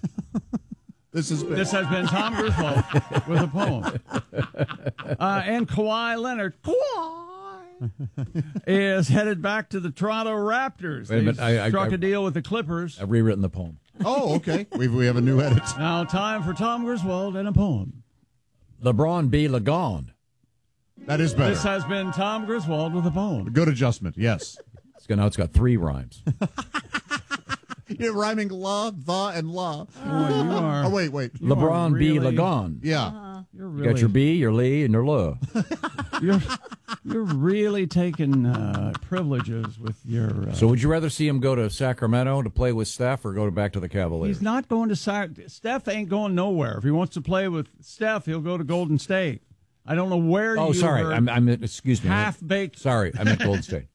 This has been This has been Tom Griswold with a poem. Uh, and Kawhi Leonard. Kawhi is headed back to the Toronto Raptors. Wait a They minute, I- I- struck I- a deal with the Clippers. I've rewritten the poem. Oh, okay. we we have a new edit. Now time for Tom Griswold and a poem. LeBron be gone. That is better. This has been Tom Griswold with a poem. Good adjustment. Yes. It's got, now it's got three rhymes. You're rhyming la, the, and la. Oh, you are. Oh, wait, wait. You are LeBron be really- gone. Yeah. You're You really, got your B, your Lee, and your Lo. you're, you're really taking uh, privileges with your. Uh, So would you rather see him go to Sacramento to play with Steph or go back to the Cavaliers? he's not going to Sac. Steph ain't going nowhere. If he wants to play with Steph, he'll go to Golden State. I don't know where. Oh, you sorry. heard I'm, I meant, excuse me. I meant- half baked. Sorry, I meant Gold State.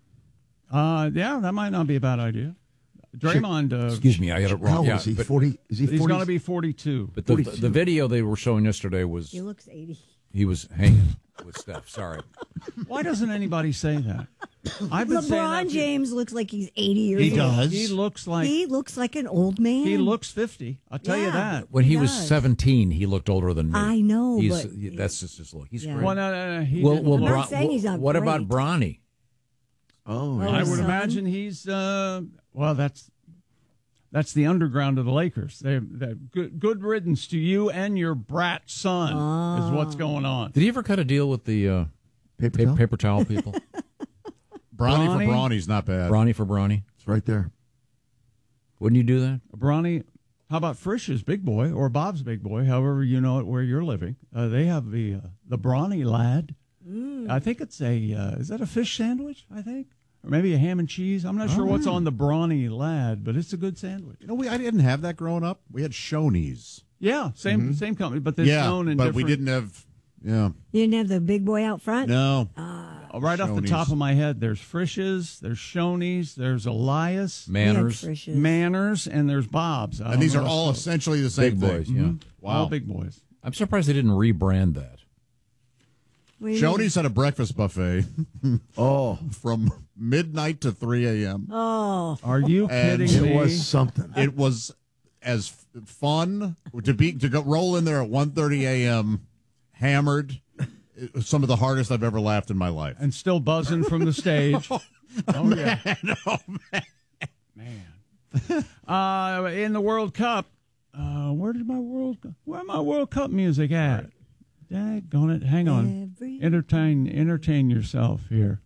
Uh, yeah, that might not be a bad idea. Draymond. Uh, Excuse me, I got it wrong. How old Yeah, is he? but, forty? Is he he's forty? going to be forty-two. but the, the video they were showing yesterday was He looks eighty. he was hanging with Steph. Sorry. Why doesn't anybody say that? I've been saying that LeBron for- James looks like he's eighty years He old. does. He looks like He looks like an old man. he looks fifty. I'll tell you Yeah. that. When he He was does. seventeen, he looked older than me. I know, He's, but- he- that's just his look. He's Yeah. great. Well, no, no, no, he well, didn't well, look- I'm not Bron- saying he's not what about great. Bronny? Oh, Oh, I his would son? imagine he's uh, well. That's that's the underground of the Lakers. They that good good riddance to you and your brat son is what's going on. Did he ever cut a deal with the uh, Paper pa- towel? paper towel people? Bronny, Bronny? for Bronny's not bad. Bronny for Bronny? It's right there. Wouldn't you do that? Bronny, how about Frisch's Big Boy or Bob's Big Boy, however you know it where you're living? Uh, they have the uh, the Bronny Lad. I think it's a uh, is that a fish sandwich? I think. Or maybe a ham and cheese. I'm not sure what's on the Brawny Lad, but it's a good sandwich. You know, we I didn't have that growing up. We had Shoney's. Yeah, same same company, but they're Yeah, known in but different. we didn't have. Yeah. You didn't have the big boy out front? No. Uh, right off the Shoney's. top of my head, there's Frisch's, there's Shoney's, there's Elias, Manners. Frisch's. Manners, and there's Bob's. I And don't these know are the all rest of essentially the same Big thing. boys, yeah. them. Wow. All big boys. I'm surprised they didn't rebrand that. What do you mean? Shoney's had a breakfast buffet Oh, from midnight to three a.m. Oh. Are you And kidding it me? was something. It was as f- fun to be to go roll in there at one thirty a.m. hammered. It was some of the hardest I've ever laughed in my life. And still buzzing from the stage. oh, yeah. oh, man. Man. Uh, in the World Cup, uh, where did my World where my World Cup music at? Daggone it. Hang on. Every- Entertain entertain yourself here.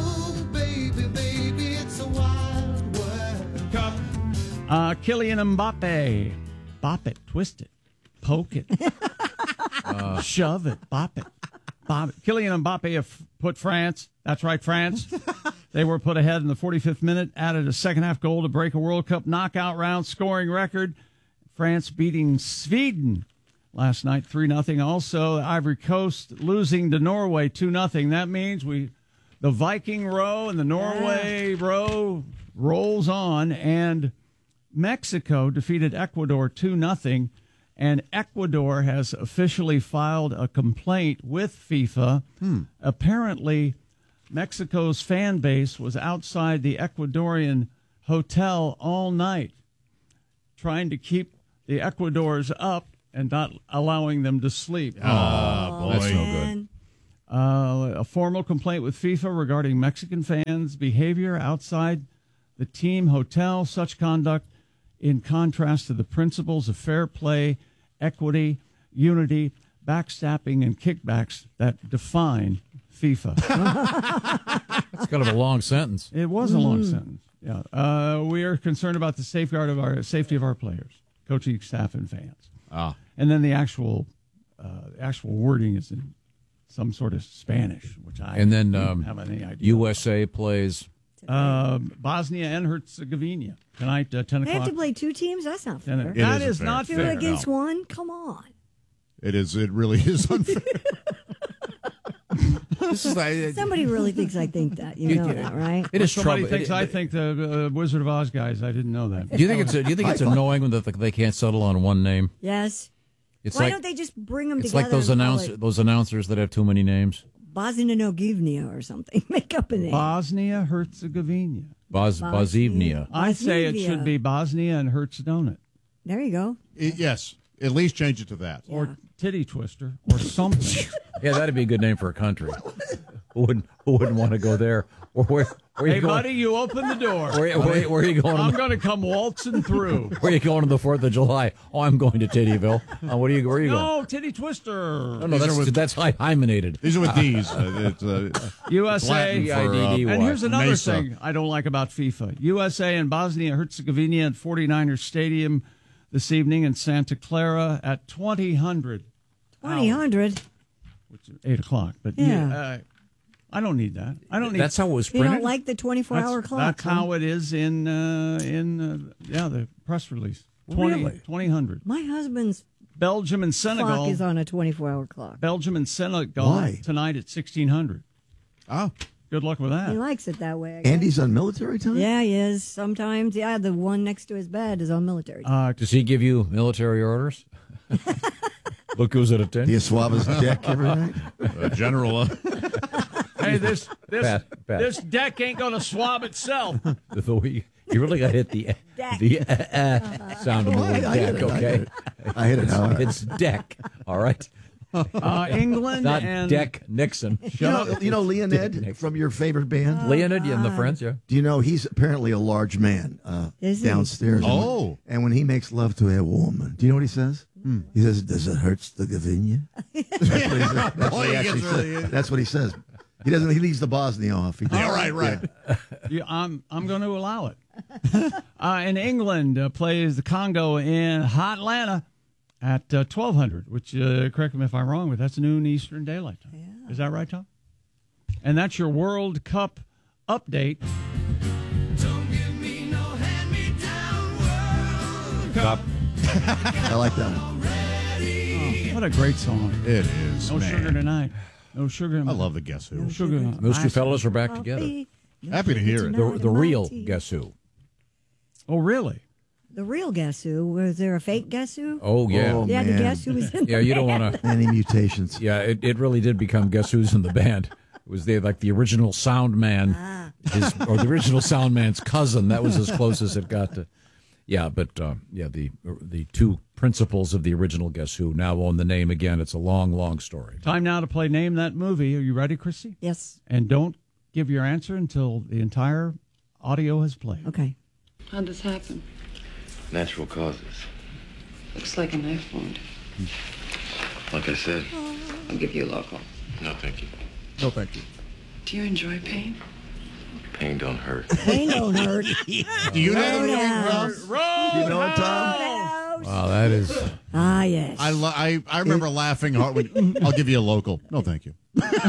Uh, Kylian Mbappe. Bop it, twist it, poke it, uh, shove it, bop it. Bop it. Kylian Mbappe have put France, that's right, France. They were put ahead in the forty-fifth minute, added a second half goal to break a World Cup knockout round scoring record. France beating Sweden last night, three nothing. Also, Ivory Coast losing to Norway two nothing. That means we, the Viking row and the Norway yeah. row rolls on, and Mexico defeated Ecuador two nothing, and Ecuador has officially filed a complaint with FIFA. Hmm. Apparently, Mexico's fan base was outside the Ecuadorian hotel all night, trying to keep the Ecuadors up and not allowing them to sleep. Oh, oh boy. That's no good. Uh, a formal complaint with FIFA regarding Mexican fans' behavior outside the team hotel. Such conduct in contrast to the principles of fair play, equity, unity, backstabbing, and kickbacks that define FIFA. That's kind of a long sentence. It was a long mm. sentence. Yeah. Uh, we are concerned about the safeguard of our safety of our players, coaching staff, and fans. Ah. And then the actual uh, actual wording is in some sort of Spanish, which I and then don't um, have any idea. U S A plays uh, Bosnia and Herzegovina tonight, uh, ten They o'clock. have to play two teams? That's not fair. It that is, fair. not Two fair. against no. one? Come on. It is. It really is unfair. This is like, Somebody really thinks I think that. You know that, right? It is Somebody trouble. thinks it, I it, think the uh, Wizard of Oz guys. I didn't know that. Do you think it's do you think it's annoying that they can't settle on one name? Yes. It's Why like, don't they just bring them it's together? like those and call announcer it those announcers that have too many names. Bosnia or something. Make up a name. Bosnia Herzegovina. Bos Bosnia. I say it Bosnia. should be Bosnia and Herzegovina. There you go. It- yes. At least change it to that. Or Titty Twister or something. Yeah, that'd be a good name for a country. Who wouldn't Who wouldn't want to go there? Or where? where Hey, you going? buddy, you open the door. Where, where, where are you going? I'm going to come waltzing through. Where are you going on the Fourth of July? Oh, I'm going to Tittyville. Uh, what are you? Where are you going? No, Titty Twister. No, no, that's with- that's hy- hymenated. These are with D's. Uh, it's, uh, U S A. Latin for, uh, And here's another Mesa. thing I don't like about FIFA. U S A and Bosnia Herzegovina at forty-niners Stadium this evening in Santa Clara at twenty hundred. twenty hundred? Which is eight o'clock. But Yeah. yeah, uh, I don't need that. I don't need That's how it was You printed. don't like the twenty-four hour That's, clock? that's huh? how it is in uh, in uh, yeah the press release. twenty, Really? twenty hundred. My husband's Belgium and Senegal. clock is on a twenty-four hour clock. Belgium and Senegal Why? tonight at sixteen hundred. Oh, good luck with He that. likes it that way. I guess. Andy's on military time? Yeah, he is. Sometimes, yeah, the one next to his bed is on military. Uh, Does he give you military orders? Look who's at a ten. Do you swab his deck every night? uh, General. Uh, hey, this this Pat, Pat. this deck ain't gonna swab itself. The, the, you really got to hit the Deck. the uh, uh, sound of the word I hit deck. it, I Okay, hit it. I hit it It's, hard. it's deck. All right, Uh, England not and Deck Nixon. You know, you know Leonid from your favorite band? Leonid and the Friends. Yeah. Do you know he's apparently a large man uh, Is he? downstairs? Oh. And when he makes love to a woman, do you know what he says? He says, "Does it hurt the Gavinia?" That's what he says. That's what he actually says. That's what he says. He doesn't. He leaves the Bosnia off. He yeah, right, right. you, I'm I'm going to allow it. uh, in England uh, plays the Congo in Atlanta at uh, twelve hundred, which uh, correct me if I'm wrong, but that's noon Eastern Daylight Time. Yeah. Is that right, Tom? And that's your World Cup update. Don't give me no hand-me-down World Cup. I like that one. Oh, what a great song! It is. No man. sugar tonight. No sugar. I love the Guess Who. No sugar. Those two Ice- fellas are back together. Happy to hear it. The, the real Guess Who. Oh, really? The real Guess Who? Was there a fake Guess Who? Oh yeah. Oh, yeah, the man. Guess Who was in Yeah, the you don't band. want to. Any mutations? Yeah, it, it really did become Guess Who's in the band. It was the like the original sound man, Ah. his, or the original sound man's cousin. That was as close as it got to. Yeah, but uh, yeah, the the two principals of the original Guess Who now own the name again. It's a long, long story. Time now to play Name That Movie. Are you ready, Chrissy? Yes. And don't give your answer until the entire audio has played. Okay. How'd this happen? Natural causes. Looks like a knife wound. Like I said, I'll give you a local. no thank you. No, thank you. Do you enjoy pain? Pain don't hurt. Pain don't hurt. Do you know the Roadhouse. Roadhouse? You know it, Tom? Roadhouse. Wow, that is. Ah, yes. I, lo- I I remember laughing hard. When, I'll give you a local. No, thank you.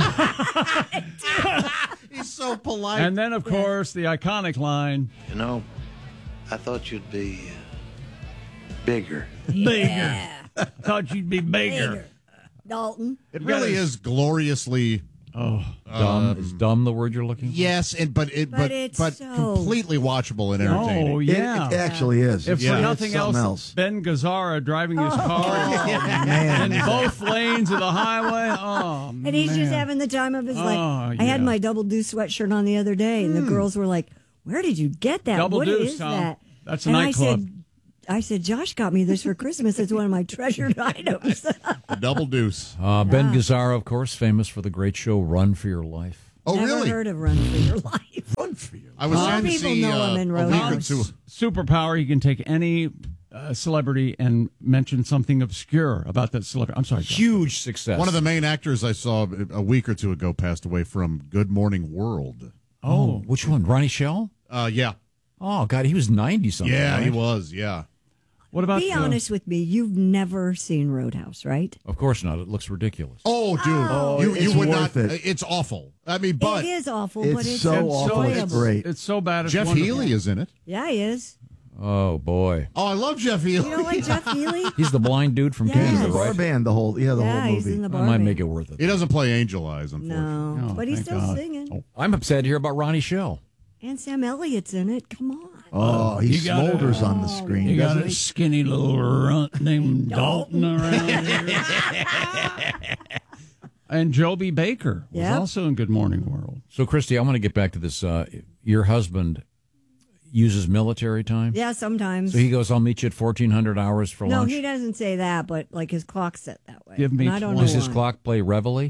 He's so polite. And then, of course, the iconic line. You know, I thought you'd be uh, bigger. Yeah. I thought you'd be Baker. Baker. Dalton. It really is gloriously. Oh, dumb. um, Is dumb the word you're looking for? Yes, and but it But but it's but so- completely watchable and entertaining. Oh, yeah. It, it actually is. If Yeah. for It's nothing something else, else. Ben Gazzara driving his car man. in both lanes of the highway. Oh, And he's man. just having the time of his life. Oh, I had yeah. my double deuce sweatshirt on the other day, and the girls were like, "Where did you get that? Double What deuce, is Tom. that?" That's a and nightclub. I said, I said, Josh got me this for Christmas. It's one of my treasured items. The double deuce. Uh, Ben Gazzara, of course, famous for the great show Run for Your Life. Oh, Never really? heard of Run for Your Life. Run for you. I was More sad to people see know uh, him in a week or Roadhouse. two. Superpower, he can take any uh, celebrity and mention something obscure about that celebrity. I'm sorry, John. Huge success. One of the main actors I saw a week or two ago passed away from Good Morning World. Oh, which one? Ronnie Shell? Uh, yeah. Oh, God, he was ninety something. Yeah, he right? was. Yeah. What about Be uh, honest with me. You've never seen Roadhouse, right? Of course not. It looks ridiculous. Oh, dude, Oh, you, it's you would worth not. it. It's awful. I mean, but it is awful, it's but it's so awful, it's enjoyable. great. It's so bad. It's Jeff wonderful. Healy is in it. Yeah, he is. Oh, boy. Oh, I love Jeff Healy. You don't like Jeff Healy? He's the blind dude from Yes. Canada, Bar right? band, the whole yeah, the yeah, whole he's movie. in the That bar might band. make it worth it. He doesn't play Angel Eyes, unfortunately. No, Oh, but he's thank still God. singing. I'm upset here about Ronnie Shell. And Sam Elliott's in it. Come on. Oh, he You got smolders a- on the screen, You got doesn't a he? skinny little runt named Dalton around here. And Joby Baker was Yep. also in Good Morning World. So, Christy, I want to get back to this. Uh, your husband uses military time? Yeah, sometimes. So he goes, I'll meet you at fourteen hundred hours for no, lunch? he doesn't say that, but like his clock's set that way. Give me And I don't know Does his why. clock play Reveille?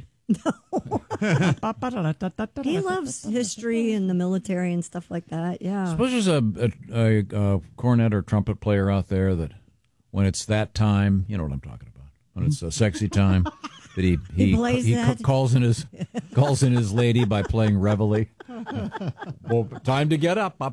He loves history and the military and stuff like that. Yeah. Suppose there's a, a, a, a cornet or trumpet player out there that when it's that time, you know what I'm talking about, when it's a sexy time, that he he, He plays he that? ca- calls in his calls in his lady by playing Reveille. Well, time to get up.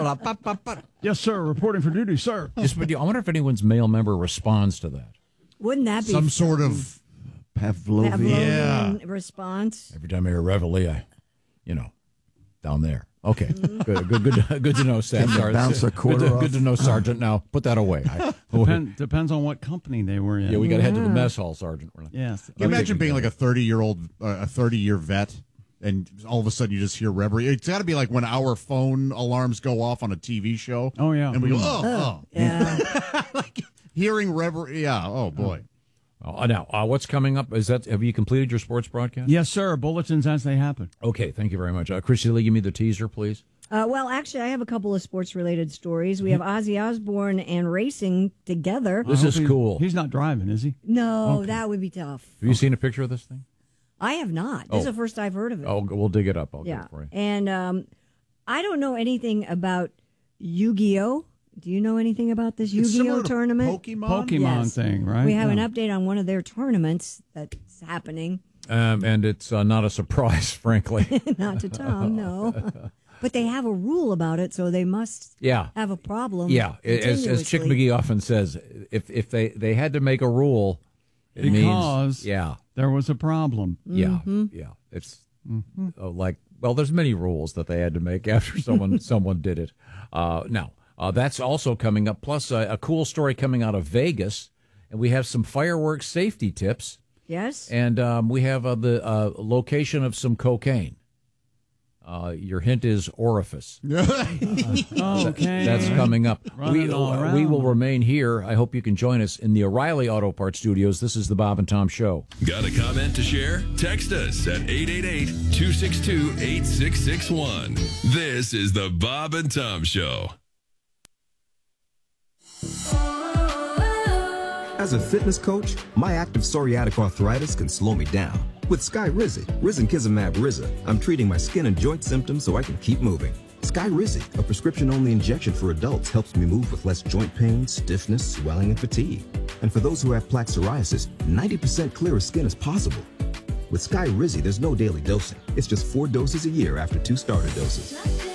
Yes, sir. Reporting for duty, sir. Just, but I wonder if anyone's male member responds to that. Wouldn't that be Some sort of Pavlovian. Pavlovian response? Every time I hear Reveille, I, you know, down there. Okay, good, good, good, good to know, Staff Can you Sergeant. bounce a Good quarter to, off? good to know, Sergeant. Now put that away. I, Depend, depends on what company they were in. yeah, we got to head to the mess hall, Sergeant. We're not- Yes. Can you imagine being like a thirty-year-old, uh, a thirty-year vet, and all of a sudden you just hear Reverie? It's got to be like when our phone alarms go off on a T V show. Oh, yeah. And we go, Mm. oh, oh. Yeah. like hearing Reverie. Yeah, oh, boy. Oh, now, uh, what's coming up? Is that have you completed your sports broadcast? Yes, sir. Bulletins as they happen. Okay, thank you very much. Uh, Christy Lee, give me the teaser, please. Uh, well, actually, I have a couple of sports-related stories. We have Ozzy Osbourne and racing together. This I is hope he- cool. He's not driving, is he? No, Okay. that would be tough. Have you seen a picture of this thing? I have not. This is Oh. the first I've heard of it. Oh, we'll dig it up. I'll get yeah. it for you. And um, I don't know anything about Yu-Gi-Oh! Do you know anything about this It's Yu-Gi-Oh similar to tournament? Pokemon? Pokemon Yes. thing, right? We have Yeah. an update on one of their tournaments that's happening. Um, and it's uh, not a surprise, frankly. Not to Tom, no. But they have a rule about it, so they must Yeah. have a problem. Yeah, as, as Chick continuously. McGee often says, if if they, they had to make a rule, it Because means yeah, there was a problem. yeah, Mm-hmm. yeah. It's uh, like well, there's many rules that they had to make after someone someone did it. Uh, now uh, that's also coming up. Plus a, a cool story coming out of Vegas, and we have some fireworks safety tips, Yes? and um, we have uh, the uh, location of some cocaine. Uh, your hint is orifice. Okay. That's coming up. Running We, all we around. will remain here. I hope you can join us in the O'Reilly Auto Parts Studios. This is the Bob and Tom Show. Got a comment to share? Text us at eight eight eight, two six two, eight six six one. This is the Bob and Tom Show. As a fitness coach, my active psoriatic arthritis can slow me down. With Skyrizi, Risankizumab Riza, I'm treating my skin and joint symptoms so I can keep moving. Skyrizi, a prescription-only injection for adults, helps me move with less joint pain, stiffness, swelling, and fatigue. And for those who have plaque psoriasis, ninety percent clearer skin is possible. With Skyrizi, there's no daily dosing. It's just four doses a year after two starter doses.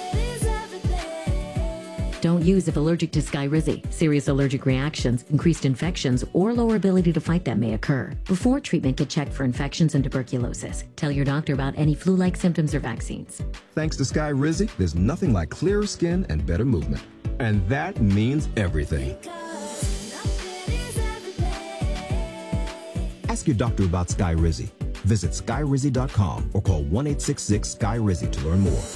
Don't use if allergic to Skyrizi. Serious allergic reactions, increased infections, or lower ability to fight them may occur. Before treatment, get checked for infections and tuberculosis. Tell your doctor about any flu-like symptoms or vaccines. Thanks to Skyrizi, there's nothing like clearer skin and better movement. And that means everything. Ask your doctor about Skyrizi. Visit skyrizi dot com or call one eight six six Sky Rizzy to learn more.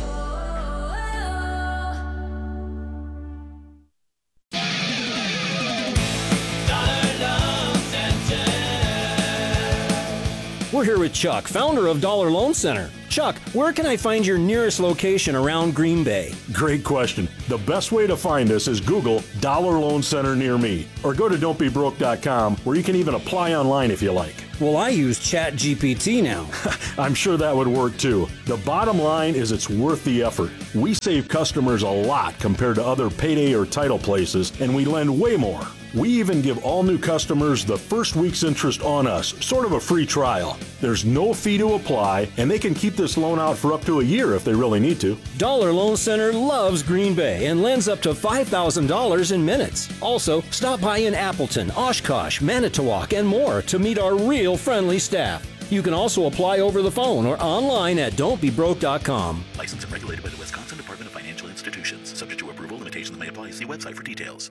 We're here with Chuck, founder of Dollar Loan Center. Chuck, where can I find your nearest location around Green Bay? Great question. The best way to find us is Google Dollar Loan Center near me, or go to don't be broke dot com, where you can even apply online if you like. Well, I use Chat G P T now. I'm sure that would work too. The bottom line is it's worth the effort. We save customers a lot compared to other payday or title places, and we lend way more. We even give all new customers the first week's interest on us, sort of a free trial. There's no fee to apply, and they can keep this loan out for up to a year if they really need to. Dollar Loan Center loves Green Bay and lends up to five thousand dollars in minutes. Also, stop by in Appleton, Oshkosh, Manitowoc, and more to meet our real friendly staff. You can also apply over the phone or online at don't be broke dot com. Licensed and regulated by the Wisconsin Department of Financial Institutions. Subject to approval, limitations may apply. See website for details.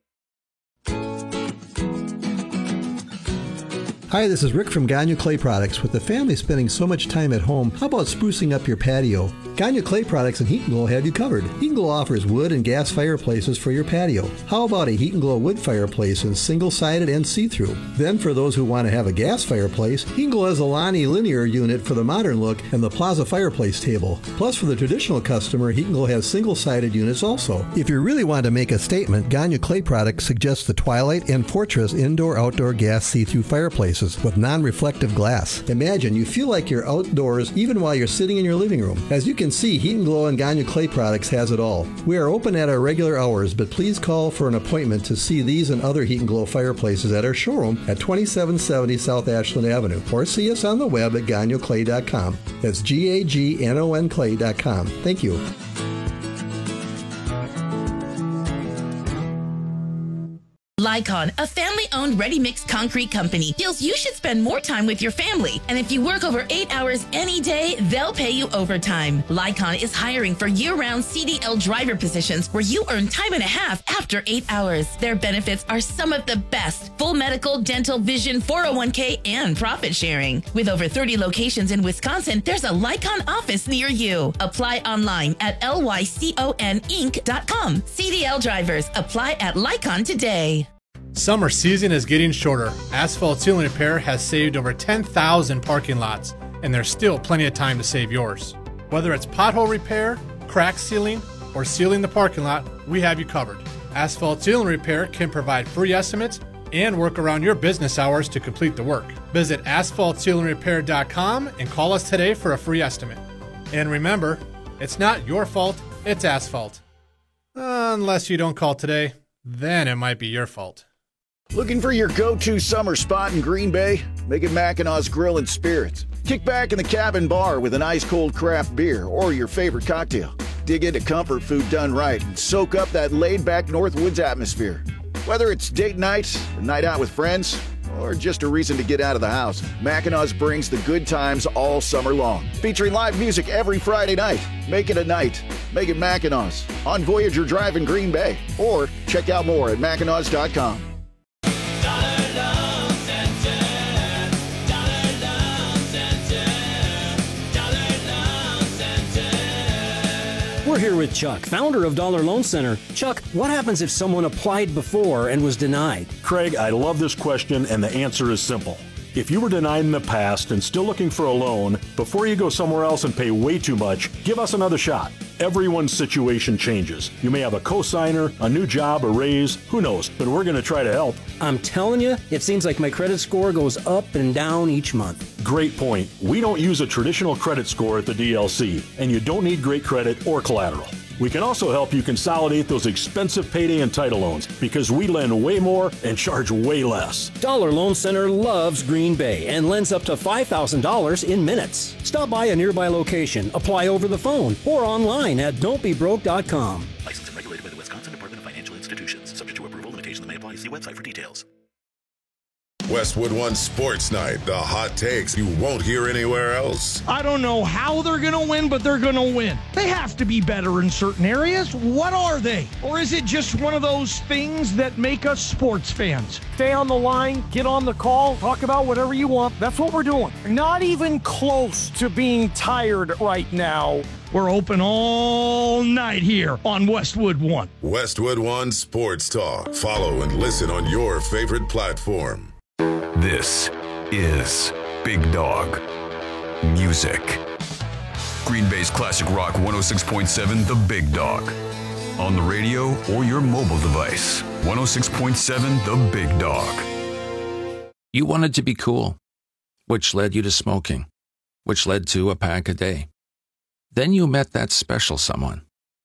Hi, this is Rick from Gagne Clay Products. With the family spending so much time at home, how about sprucing up your patio? Gagne Clay Products and Heat and Glow have you covered. Heat and Glow offers wood and gas fireplaces for your patio. How about a Heat and Glow wood fireplace in single-sided and see-through? Then for those who want to have a gas fireplace, Heat and Glow has a Lonnie linear unit for the modern look and the Plaza fireplace table. Plus for the traditional customer, Heat and Glow has single-sided units also. If you really want to make a statement, Gagne Clay Products suggests the Twilight and Fortress indoor-outdoor gas see-through fireplaces with non-reflective glass. Imagine you feel like you're outdoors even while you're sitting in your living room. As you can see, Heat and Glow and Gagne Clay Products has it all. We are open at our regular hours, but please call for an appointment to see these and other Heat and Glow fireplaces at our showroom at twenty-seven seventy South Ashland Avenue, or see us on the web at gagne clay dot com. That's G A G N O N clay dot com. Thank you. Lycon, a family-owned ready-mix concrete company, feels you should spend more time with your family. And if you work over eight hours any day, they'll pay you overtime. Lycon is hiring for year-round C D L driver positions where you earn time and a half after eight hours. Their benefits are some of the best: full medical, dental, vision, four oh one k, and profit sharing. With over thirty locations in Wisconsin, there's a Lycon office near you. Apply online at lycon inc dot com. C D L drivers, apply at Lycon today. Summer season is getting shorter. Asphalt Sealing Repair has saved over ten thousand parking lots, and there's still plenty of time to save yours. Whether it's pothole repair, crack sealing, or sealing the parking lot, we have you covered. Asphalt Sealing Repair can provide free estimates and work around your business hours to complete the work. Visit asphalt sealing repair dot com and call us today for a free estimate. And remember, it's not your fault, it's asphalt. Unless you don't call today, then it might be your fault. Looking for your go-to summer spot in Green Bay? Make it Mackinac Grill and Spirits. Kick back in the cabin bar with an ice-cold craft beer or your favorite cocktail. Dig into comfort food done right and soak up that laid-back Northwoods atmosphere. Whether it's date night, a night out with friends, or just a reason to get out of the house, Mackinac brings the good times all summer long. Featuring live music every Friday night. Make it a night. Make it Mackinac on Voyager Drive in Green Bay. Or check out more at mackinac dot com. We're here with Chuck, founder of Dollar Loan Center. Chuck, what happens if someone applied before and was denied? Craig, I love this question, and the answer is simple. If you were denied in the past and still looking for a loan, before you go somewhere else and pay way too much, give us another shot. Everyone's situation changes. You may have a cosigner, a new job, a raise, who knows, but we're going to try to help. I'm telling you, it seems like my credit score goes up and down each month. Great point. We don't use a traditional credit score at the D L C, and you don't need great credit or collateral. We can also help you consolidate those expensive payday and title loans because we lend way more and charge way less. Dollar Loan Center loves Green Bay and lends up to five thousand dollars in minutes. Stop by a nearby location, apply over the phone, or online at don't be broke dot com. Licensed and regulated by the Wisconsin Department of Financial Institutions. Subject to approval, limitations may apply. See website for details. Westwood One Sports Night, the hot takes you won't hear anywhere else. I don't know how they're going to win, but they're going to win. They have to be better in certain areas. What are they? Or is it just one of those things that make us sports fans? Stay on the line, get on the call, talk about whatever you want. That's what we're doing. Not even close to being tired right now. We're open all night here on Westwood One. Westwood One Sports Talk. Follow and listen on your favorite platform. This is Big Dog Music. Green Bay's classic rock one oh six point seven, The Big Dog. On the radio or your mobile device. one oh six point seven, The Big Dog. You wanted to be cool, which led you to smoking, which led to a pack a day. Then you met that special someone